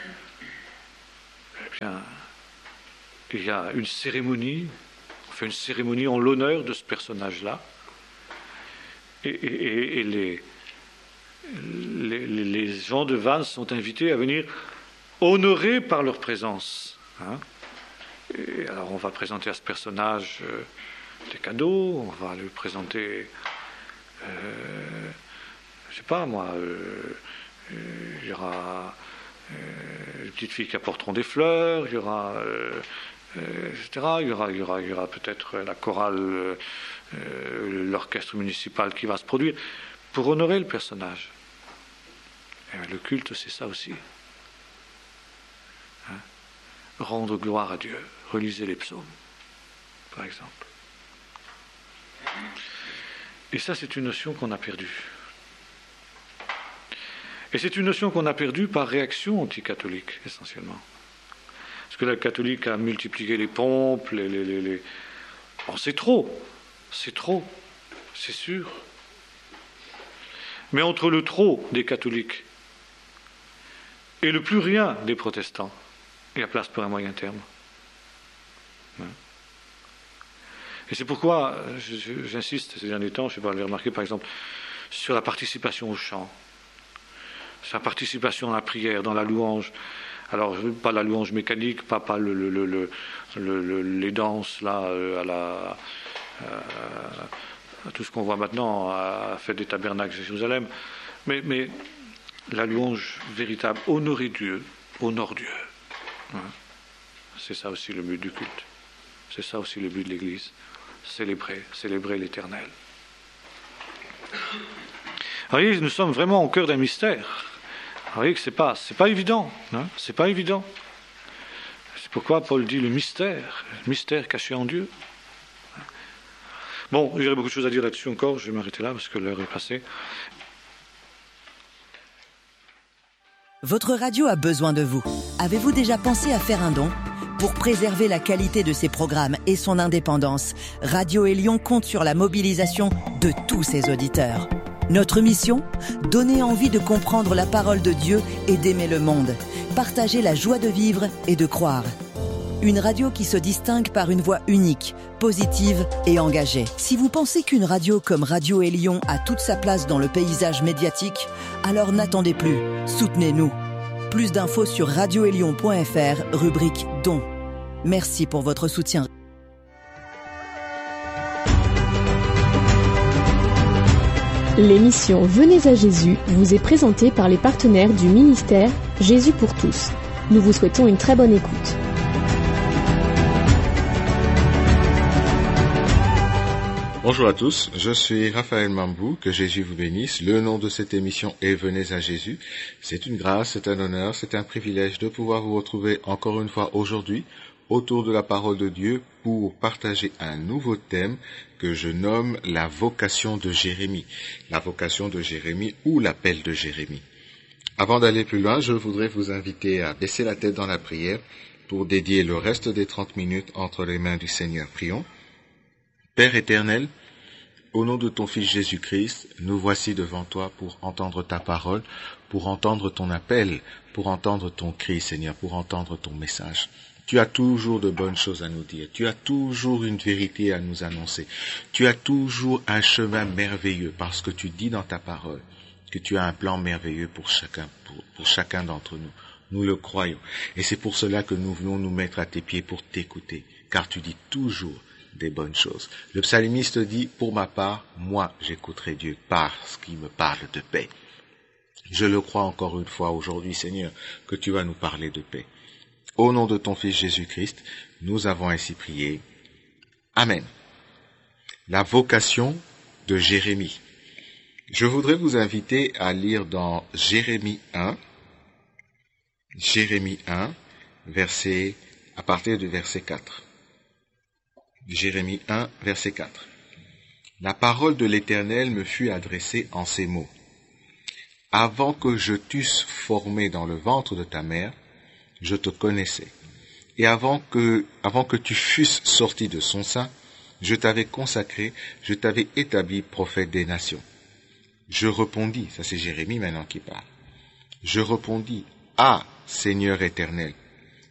bien, il y a une cérémonie, on fait une cérémonie en l'honneur de ce personnage-là, et, et, et les, les, les gens de Vannes sont invités à venir honorer par leur présence. Hein. Et alors on va présenter à ce personnage euh, des cadeaux, on va lui présenter, euh, je sais pas moi, euh, euh, il y aura euh, les petites filles qui apporteront des fleurs, il y aura, euh, euh, et cetera. Il y aura, il y aura, il y aura peut-être la chorale, euh, l'orchestre municipal qui va se produire pour honorer le personnage. Et le culte, c'est ça aussi. Hein? Rendre gloire à Dieu. Relisez les psaumes, par exemple. Et ça, c'est une notion qu'on a perdue. Et c'est une notion qu'on a perdue par réaction anticatholique, essentiellement. Parce que le catholique a multiplié les pompes, les... les, les, les... Bon, c'est trop, c'est trop, c'est sûr. Mais entre le trop des catholiques et le plus rien des protestants, il y a place pour un moyen terme. Et c'est pourquoi j'insiste ces derniers temps, je ne sais pas, vous l'avez remarqué par exemple, sur la participation au chant, sur la participation dans la prière, dans la louange. Alors, pas la louange mécanique, pas, pas le, le, le, le, le, les danses là, à, la, à tout ce qu'on voit maintenant à la fête des tabernacles de Jérusalem, mais, mais la louange véritable, honorer Dieu, honore Dieu. Hein. C'est ça aussi le but du culte. C'est ça aussi le but de l'Église. Célébrer, célébrer l'Éternel. Vous voyez, nous sommes vraiment au cœur d'un mystère. Vous voyez que c'est pas, c'est pas évident, hein, c'est pas évident. C'est pourquoi Paul dit le mystère, le mystère caché en Dieu. Bon, il y aurait beaucoup de choses à dire là-dessus encore, je vais m'arrêter là parce que l'heure est passée. Votre radio a besoin de vous. Avez-vous déjà pensé à faire un don ? Pour préserver la qualité de ses programmes et son indépendance, Radio Élion compte sur la mobilisation de tous ses auditeurs. Notre mission ? Donner envie de comprendre la parole de Dieu et d'aimer le monde. Partager la joie de vivre et de croire. Une radio qui se distingue par une voix unique, positive et engagée. Si vous pensez qu'une radio comme Radio Élion a toute sa place dans le paysage médiatique, alors n'attendez plus, soutenez-nous. Plus d'infos sur radio élion point f r, rubrique Dons. Merci pour votre soutien. L'émission Venez à Jésus vous est présentée par les partenaires du ministère Jésus pour tous. Nous vous souhaitons une très bonne écoute. Bonjour à tous, je suis Raphaël Mambou, que Jésus vous bénisse. Le nom de cette émission est Venez à Jésus. C'est une grâce, c'est un honneur, c'est un privilège de pouvoir vous retrouver encore une fois aujourd'hui autour de la parole de Dieu pour partager un nouveau thème que je nomme la vocation de Jérémie. La vocation de Jérémie ou l'appel de Jérémie. Avant d'aller plus loin, je voudrais vous inviter à baisser la tête dans la prière pour dédier le reste des trente minutes entre les mains du Seigneur. Prions. Père éternel, au nom de ton Fils Jésus-Christ, nous voici devant toi pour entendre ta parole, pour entendre ton appel, pour entendre ton cri, Seigneur, pour entendre ton message. Tu as toujours de bonnes choses à nous dire. Tu as toujours une vérité à nous annoncer. Tu as toujours un chemin merveilleux parce que tu dis dans ta parole que tu as un plan merveilleux pour chacun, pour, pour chacun d'entre nous. Nous le croyons. Et c'est pour cela que nous voulons nous mettre à tes pieds pour t'écouter, car tu dis toujours des bonnes choses. Le psalmiste dit, pour ma part, moi j'écouterai Dieu parce qu'il me parle de paix. Je le crois encore une fois aujourd'hui, Seigneur, que tu vas nous parler de paix. Au nom de ton Fils Jésus-Christ, nous avons ainsi prié. Amen. La vocation de Jérémie. Je voudrais vous inviter à lire dans Jérémie un, Jérémie un, verset, à partir du verset quatre. Jérémie un, verset quatre. La parole de l'Éternel me fut adressée en ces mots. Avant que je t'eusse formé dans le ventre de ta mère, je te connaissais. Et avant que, avant que tu fusses sorti de son sein, je t'avais consacré, je t'avais établi prophète des nations. Je répondis, ça c'est Jérémie maintenant qui parle. Je répondis, ah, Seigneur éternel,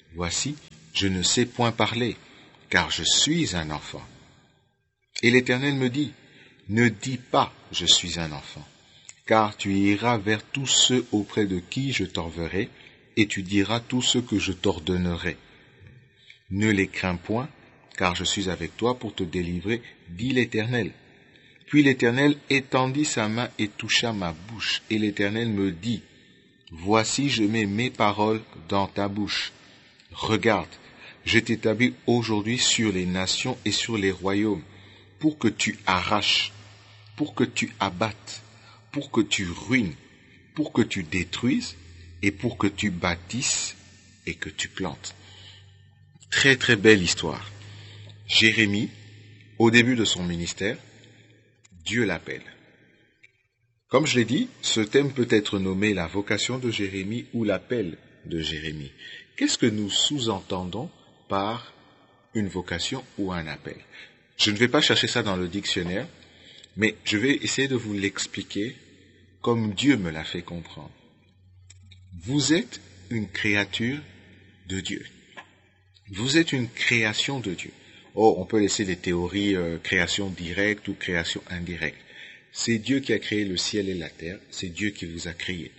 voici, je ne sais point parler, car je suis un enfant. Et l'Éternel me dit, ne dis pas, je suis un enfant, car tu iras vers tous ceux auprès de qui je t'enverrai, et tu diras tout ce que je t'ordonnerai. Ne les crains point, car je suis avec toi pour te délivrer, dit l'Éternel. Puis l'Éternel étendit sa main et toucha ma bouche, et l'Éternel me dit, voici, je mets mes paroles dans ta bouche. Regarde, je t'établis aujourd'hui sur les nations et sur les royaumes, pour que tu arraches, pour que tu abattes, pour que tu ruines, pour que tu détruises, et pour que tu bâtisses et que tu plantes. Très très belle histoire. Jérémie, au début de son ministère, Dieu l'appelle. Comme je l'ai dit, ce thème peut être nommé la vocation de Jérémie ou l'appel de Jérémie. Qu'est-ce que nous sous-entendons par une vocation ou un appel? Je ne vais pas chercher ça dans le dictionnaire, mais je vais essayer de vous l'expliquer comme Dieu me l'a fait comprendre. Vous êtes une créature de Dieu. Vous êtes une création de Dieu. Oh, on peut laisser les théories euh, création directe ou création indirecte. C'est Dieu qui a créé le ciel et la terre. C'est Dieu qui vous a créé.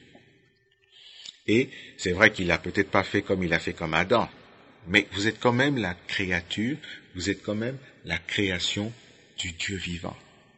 Et c'est vrai qu'il n'a peut-être pas fait comme il a fait comme Adam, mais vous êtes quand même la créature, vous êtes quand même la création du Dieu vivant.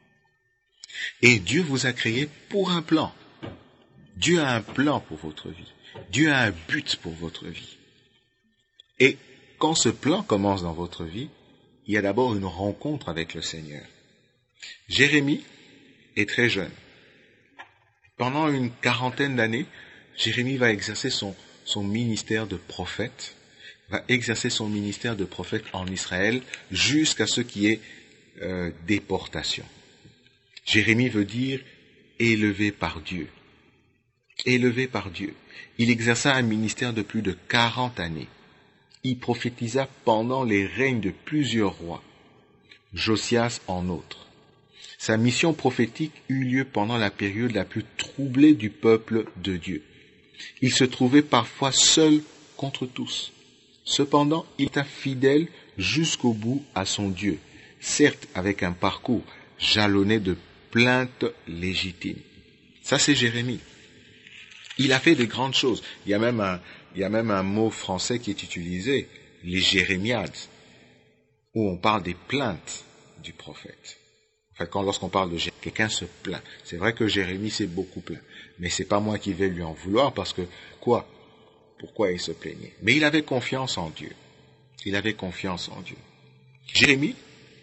Et Dieu vous a créé pour un plan. Dieu a un plan pour votre vie. Dieu a un but pour votre vie. Et quand ce plan commence dans votre vie, il y a d'abord une rencontre avec le Seigneur. Jérémie est très jeune. Pendant une quarantaine d'années, Jérémie va exercer son, son ministère de prophète, va exercer son ministère de prophète en Israël jusqu'à ce qui est euh, déportation. Jérémie veut dire élevé par Dieu. Élevé par Dieu. Il exerça un ministère de plus de quarante années. Il prophétisa pendant les règnes de plusieurs rois, Josias en outre. Sa mission prophétique eut lieu pendant la période la plus troublée du peuple de Dieu. Il se trouvait parfois seul contre tous. Cependant, il était fidèle jusqu'au bout à son Dieu, certes avec un parcours jalonné de plaintes légitimes. Ça, c'est Jérémie. Il a fait de grandes choses. Il y a même un, il y a même un mot français qui est utilisé, les jérémiades, où on parle des plaintes du prophète. Enfin, quand, lorsqu'on parle de Jérémie, quelqu'un se plaint. C'est vrai que Jérémie s'est beaucoup plaint. Mais c'est pas moi qui vais lui en vouloir parce que, quoi? Pourquoi il se plaignait? Mais il avait confiance en Dieu. Il avait confiance en Dieu. Jérémie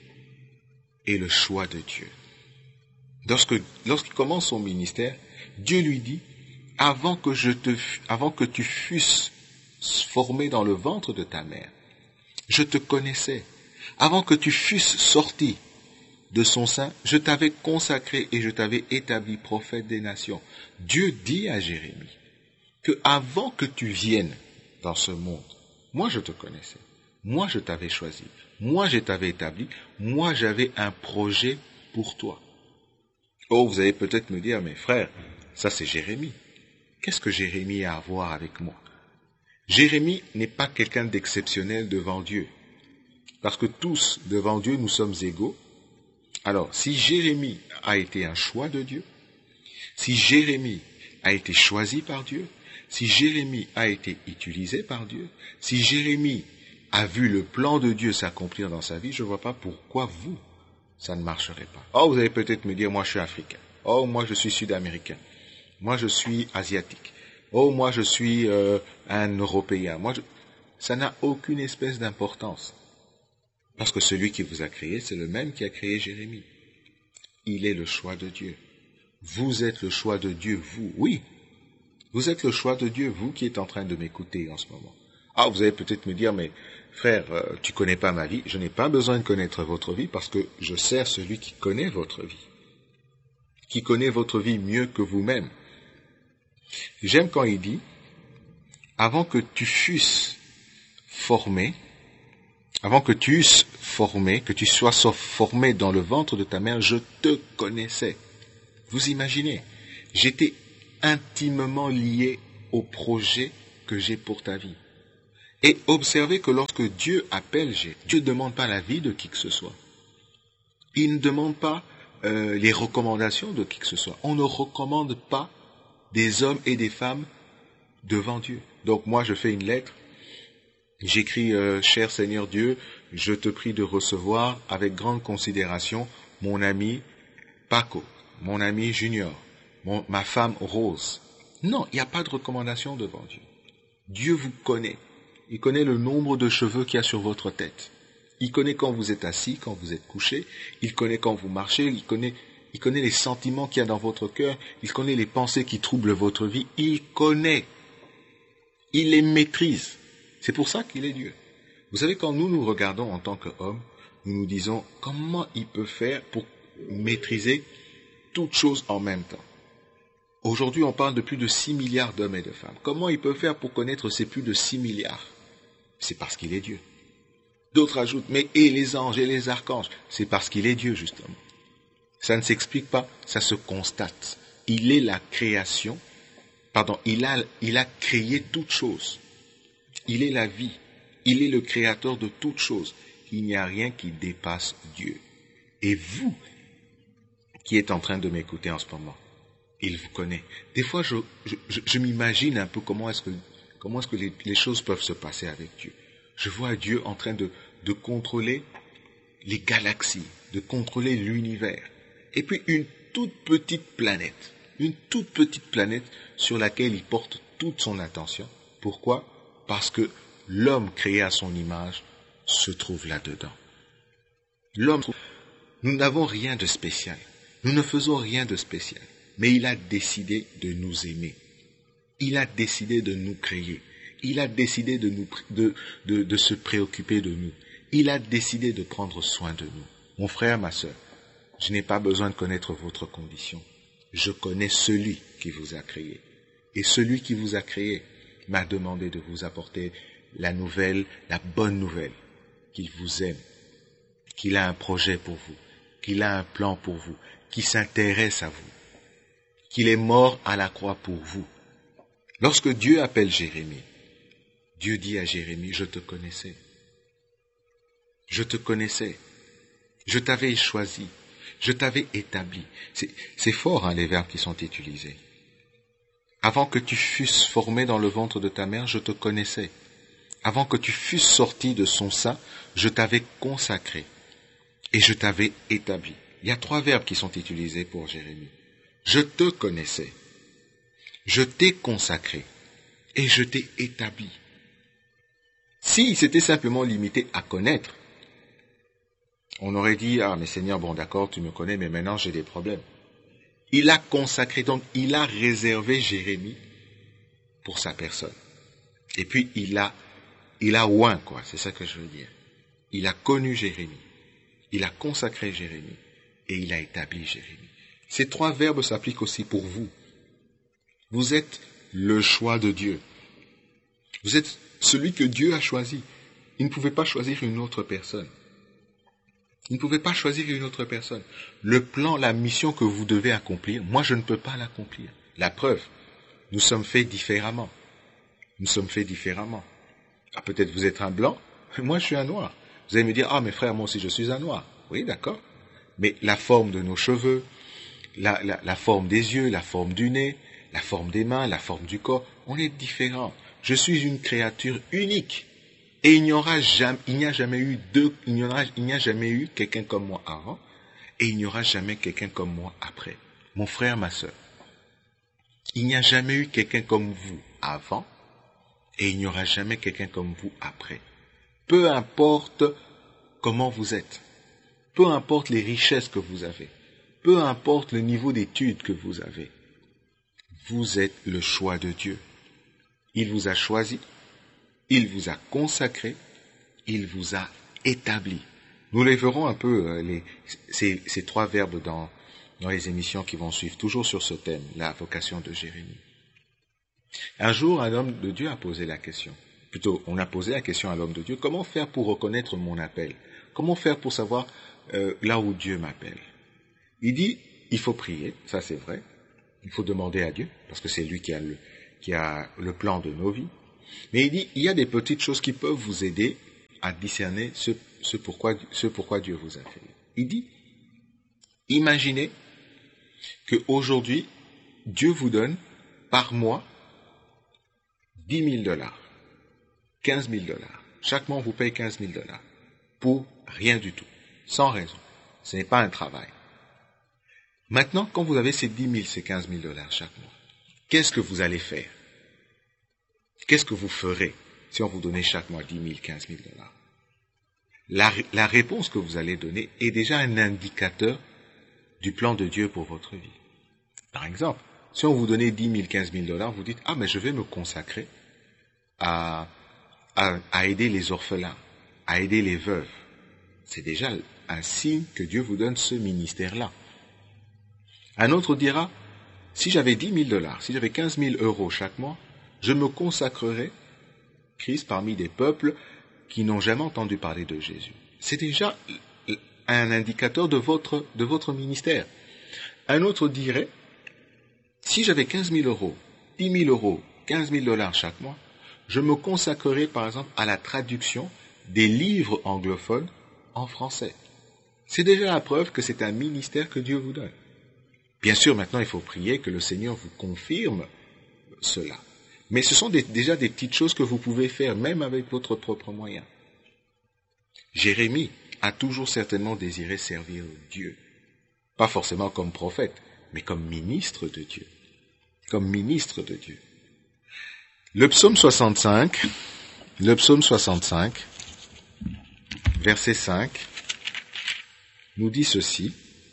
est le choix de Dieu. Lorsque, lorsqu'il commence son ministère, Dieu lui dit, avant que je te, avant que tu fusses formé dans le ventre de ta mère, je te connaissais. Avant que tu fusses sorti de son sein, je t'avais consacré et je t'avais établi prophète des nations. Dieu dit à Jérémie que avant que tu viennes dans ce monde, moi je te connaissais. Moi je t'avais choisi. Moi je t'avais établi. Moi j'avais un projet pour toi. Oh, vous allez peut-être me dire, mais frère, ça c'est Jérémie. Qu'est-ce que Jérémie a à voir avec moi? Jérémie n'est pas quelqu'un d'exceptionnel devant Dieu. Parce que tous, devant Dieu, nous sommes égaux. Alors, si Jérémie a été un choix de Dieu, si Jérémie a été choisi par Dieu, si Jérémie a été utilisé par Dieu, si Jérémie a vu le plan de Dieu s'accomplir dans sa vie, je ne vois pas pourquoi vous, ça ne marcherait pas. Oh, vous allez peut-être me dire, moi je suis africain. Oh, moi je suis sud-américain. Moi je suis asiatique. Oh, moi je suis euh, un Européen. Moi, je... Ça n'a aucune espèce d'importance. Parce que celui qui vous a créé, c'est le même qui a créé Jérémie. Il est le choix de Dieu. Vous êtes le choix de Dieu, vous. Oui, vous êtes le choix de Dieu, vous qui êtes en train de m'écouter en ce moment. Ah, vous allez peut-être me dire, mais frère, euh, tu connais pas ma vie. Je n'ai pas besoin de connaître votre vie parce que je sers celui qui connaît votre vie. Qui connaît votre vie mieux que vous-même. J'aime quand il dit, avant que tu fusses formé, avant que tu eusses formé, que tu sois formé dans le ventre de ta mère, je te connaissais. Vous imaginez, j'étais intimement lié au projet que j'ai pour ta vie. Et observez que lorsque Dieu appelle Jérémie, Dieu ne demande pas l'avis de qui que ce soit. Il ne demande pas euh, les recommandations de qui que ce soit. On ne recommande pas des hommes et des femmes devant Dieu. Donc moi, je fais une lettre, j'écris euh, « Cher Seigneur Dieu, je te prie de recevoir avec grande considération mon ami Paco, mon ami Junior, mon, ma femme Rose. » Non, il n'y a pas de recommandation devant Dieu. Dieu vous connaît. Il connaît le nombre de cheveux qu'il y a sur votre tête. Il connaît quand vous êtes assis, quand vous êtes couché. Il connaît quand vous marchez. Il connaît, il connaît les sentiments qu'il y a dans votre cœur. Il connaît les pensées qui troublent votre vie. Il connaît. Il les maîtrise. C'est pour ça qu'il est Dieu. Vous savez, quand nous nous regardons en tant qu'hommes, nous nous disons comment il peut faire pour maîtriser toutes choses en même temps. Aujourd'hui, on parle de plus de six milliards d'hommes et de femmes. Comment il peut faire pour connaître ces plus de six milliards? C'est parce qu'il est Dieu. D'autres ajoutent, mais et les anges et les archanges? C'est parce qu'il est Dieu, justement. Ça ne s'explique pas, ça se constate. Il est la création, pardon, il a, il a créé toutes choses. Il est la vie. Il est le créateur de toutes choses. Il n'y a rien qui dépasse Dieu. Et vous, qui êtes en train de m'écouter en ce moment, il vous connaît. Des fois, je, je, je, je m'imagine un peu comment est-ce que, comment est-ce que les, les choses peuvent se passer avec Dieu. Je vois Dieu en train de, de contrôler les galaxies, de contrôler l'univers. Et puis une toute petite planète, une toute petite planète sur laquelle il porte toute son attention. Pourquoi? Parce que l'homme créé à son image se trouve là-dedans. L'homme, nous n'avons rien de spécial. Nous ne faisons rien de spécial. Mais il a décidé de nous aimer. Il a décidé de nous créer. Il a décidé de, nous, de, de, de se préoccuper de nous. Il a décidé de prendre soin de nous. Mon frère, ma sœur, je n'ai pas besoin de connaître votre condition. Je connais celui qui vous a créé. Et celui qui vous a créé m'a demandé de vous apporter la nouvelle, la bonne nouvelle, qu'il vous aime, qu'il a un projet pour vous, qu'il a un plan pour vous, qu'il s'intéresse à vous, qu'il est mort à la croix pour vous. Lorsque Dieu appelle Jérémie, Dieu dit à Jérémie, je te connaissais. Je te connaissais. Je t'avais choisi. Je t'avais établi. C'est, c'est fort, hein, les verbes qui sont utilisés. Avant que tu fusses formé dans le ventre de ta mère, je te connaissais. Avant que tu fusses sorti de son sein, je t'avais consacré et je t'avais établi. Il y a trois verbes qui sont utilisés pour Jérémie. Je te connaissais, je t'ai consacré et je t'ai établi. S'il s'était simplement limité à connaître, on aurait dit, ah mais Seigneur, bon d'accord, tu me connais, mais maintenant j'ai des problèmes. Il a consacré, donc il a réservé Jérémie pour sa personne. Et puis il a, il a oint, quoi, c'est ça que je veux dire. Il a connu Jérémie, il a consacré Jérémie et il a établi Jérémie. Ces trois verbes s'appliquent aussi pour vous. Vous êtes le choix de Dieu. Vous êtes celui que Dieu a choisi. Il ne pouvait pas choisir une autre personne. Il ne pouvait pas choisir une autre personne. Le plan, la mission que vous devez accomplir, moi je ne peux pas l'accomplir. La preuve, nous sommes faits différemment. Nous sommes faits différemment. Ah, peut-être vous êtes un blanc, moi je suis un noir. Vous allez me dire, ah mes frères, moi aussi je suis un noir. Oui, d'accord. Mais la forme de nos cheveux, la, la, la forme des yeux, la forme du nez, la forme des mains, la forme du corps, on est différents. Je suis une créature unique. Et il n'y aura jamais, il n'y a jamais eu deux, il n'y aura, il n'y a jamais eu quelqu'un comme moi avant, et il n'y aura jamais quelqu'un comme moi après. Mon frère, ma sœur, il n'y a jamais eu quelqu'un comme vous avant, et il n'y aura jamais quelqu'un comme vous après. Peu importe comment vous êtes, peu importe les richesses que vous avez, peu importe le niveau d'études que vous avez, vous êtes le choix de Dieu. Il vous a choisi. Il vous a consacré, il vous a établi. Nous les verrons un peu, euh, les, ces, ces trois verbes dans, dans les émissions qui vont suivre, toujours sur ce thème, la vocation de Jérémie. Un jour, un homme de Dieu a posé la question, plutôt, on a posé la question à l'homme de Dieu, comment faire pour reconnaître mon appel? Comment faire pour savoir euh, là où Dieu m'appelle? Il dit, il faut prier, ça c'est vrai, il faut demander à Dieu, parce que c'est lui qui a le, qui a le plan de nos vies. Mais il dit, il y a des petites choses qui peuvent vous aider à discerner ce, ce, pourquoi, ce pourquoi Dieu vous a fait. Il dit, imaginez qu'aujourd'hui, Dieu vous donne par mois dix mille dollars, quinze mille dollars. Chaque mois, on vous paye quinze mille dollars pour rien du tout, sans raison. Ce n'est pas un travail. Maintenant, quand vous avez ces dix mille, ces quinze mille dollars chaque mois, qu'est-ce que vous allez faire? Qu'est-ce que vous ferez si on vous donnait chaque mois dix mille, quinze mille dollars? La, la réponse que vous allez donner est déjà un indicateur du plan de Dieu pour votre vie. Par exemple, si on vous donnait dix mille, quinze mille dollars, vous dites, ah, mais je vais me consacrer à, à, à aider les orphelins, à aider les veuves. C'est déjà un signe que Dieu vous donne ce ministère-là. Un autre dira, si j'avais dix mille dollars, si j'avais quinze mille euros chaque mois, je me consacrerais, Christ, parmi des peuples qui n'ont jamais entendu parler de Jésus. C'est déjà un indicateur de votre, de votre ministère. Un autre dirait, si j'avais quinze mille euros, dix mille euros, quinze mille dollars chaque mois, je me consacrerais par exemple à la traduction des livres anglophones en français. C'est déjà la preuve que c'est un ministère que Dieu vous donne. Bien sûr, maintenant, il faut prier que le Seigneur vous confirme cela. Mais ce sont des, déjà des petites choses que vous pouvez faire, même avec votre propre moyen. Jérémie a toujours certainement désiré servir Dieu. Pas forcément comme prophète, mais comme ministre de Dieu. Comme ministre de Dieu. Le psaume soixante-cinq, le psaume soixante-cinq, verset cinq, nous dit ceci.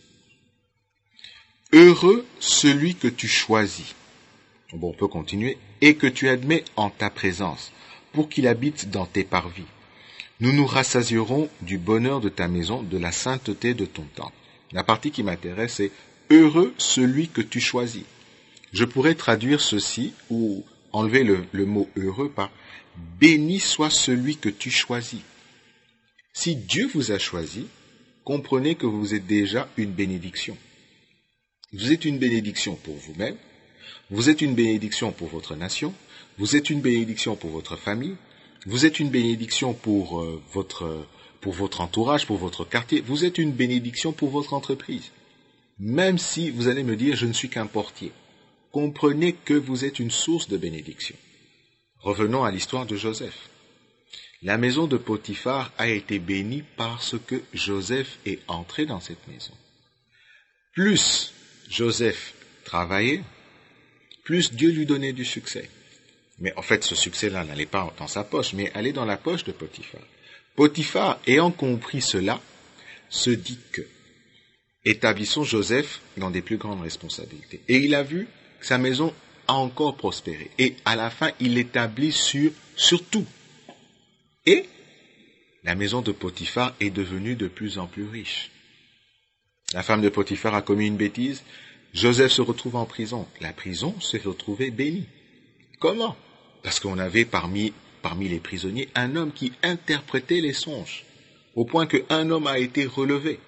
Heureux celui que tu choisis, bon, on peut continuer, et que tu admets en ta présence, pour qu'il habite dans tes parvis. Nous nous rassasierons du bonheur de ta maison, de la sainteté de ton temple. La partie qui m'intéresse, c'est heureux celui que tu choisis. Je pourrais traduire ceci, ou enlever le, le mot heureux par béni soit celui que tu choisis. Si Dieu vous a choisi, comprenez que vous êtes déjà une bénédiction. Vous êtes une bénédiction pour vous-même, vous êtes une bénédiction pour votre nation, vous êtes une bénédiction pour votre famille, vous êtes une bénédiction pour, euh, votre, pour votre entourage, pour votre quartier, vous êtes une bénédiction pour votre entreprise. Même si vous allez me dire, je ne suis qu'un portier, comprenez que vous êtes une source de bénédiction. Revenons à l'histoire de Joseph. La maison de Potiphar a été bénie parce que Joseph est entré dans cette maison. Plus Joseph travaillait, plus Dieu lui donnait du succès. Mais en fait, ce succès-là n'allait pas dans sa poche, mais allait dans la poche de Potiphar. Potiphar, ayant compris cela, se dit que établissons Joseph dans des plus grandes responsabilités. Et il a vu que sa maison a encore prospéré. Et à la fin, il l'établit sur, sur tout. Et la maison de Potiphar est devenue de plus en plus riche. La femme de Potiphar a commis une bêtise. Joseph se retrouve en prison. La prison s'est retrouvée bénie. Comment? Parce qu'on avait parmi, parmi les prisonniers un homme qui interprétait les songes, au point qu'un homme a été relevé.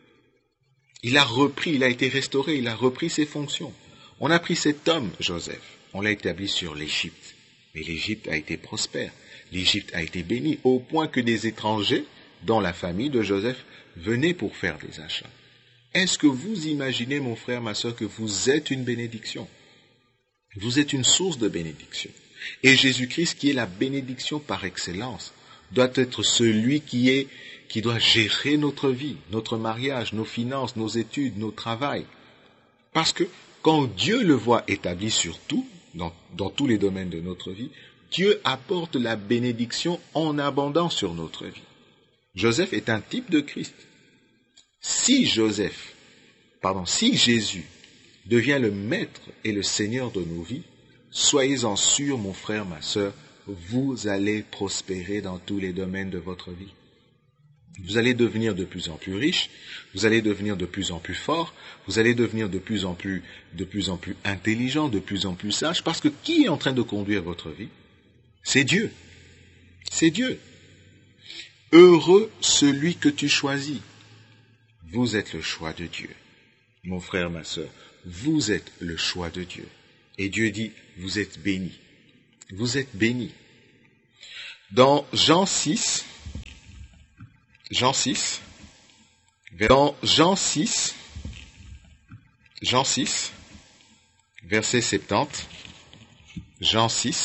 Il a repris, il a été restauré, il a repris ses fonctions. On a pris cet homme, Joseph, on l'a établi sur l'Égypte. Mais l'Égypte a été prospère. L'Égypte a été bénie, au point que des étrangers, dans la famille de Joseph, venaient pour faire des achats. Est-ce que vous imaginez, mon frère, ma sœur, que vous êtes une bénédiction? Vous êtes une source de bénédiction. Et Jésus-Christ, qui est la bénédiction par excellence, doit être celui qui est, qui doit gérer notre vie, notre mariage, nos finances, nos études, nos travails. Parce que quand Dieu le voit établi sur tout, dans, dans tous les domaines de notre vie, Dieu apporte la bénédiction en abondance sur notre vie. Joseph est un type de Christ. Si Joseph, pardon, si Jésus devient le maître et le Seigneur de nos vies, soyez-en sûrs, mon frère, ma sœur, vous allez prospérer dans tous les domaines de votre vie. Vous allez devenir de plus en plus riche, vous allez devenir de plus en plus fort, vous allez devenir de plus en plus, de plus en plus intelligent, de plus en plus sage, parce que qui est en train de conduire votre vie? C'est Dieu. C'est Dieu. Heureux celui que tu choisis. Vous êtes le choix de Dieu. Mon frère, ma sœur, vous êtes le choix de Dieu. Et Dieu dit, vous êtes bénis. Vous êtes bénis. Dans Jean six, Jean six, dans Jean six, Jean six, verset soixante-dix, Jean six,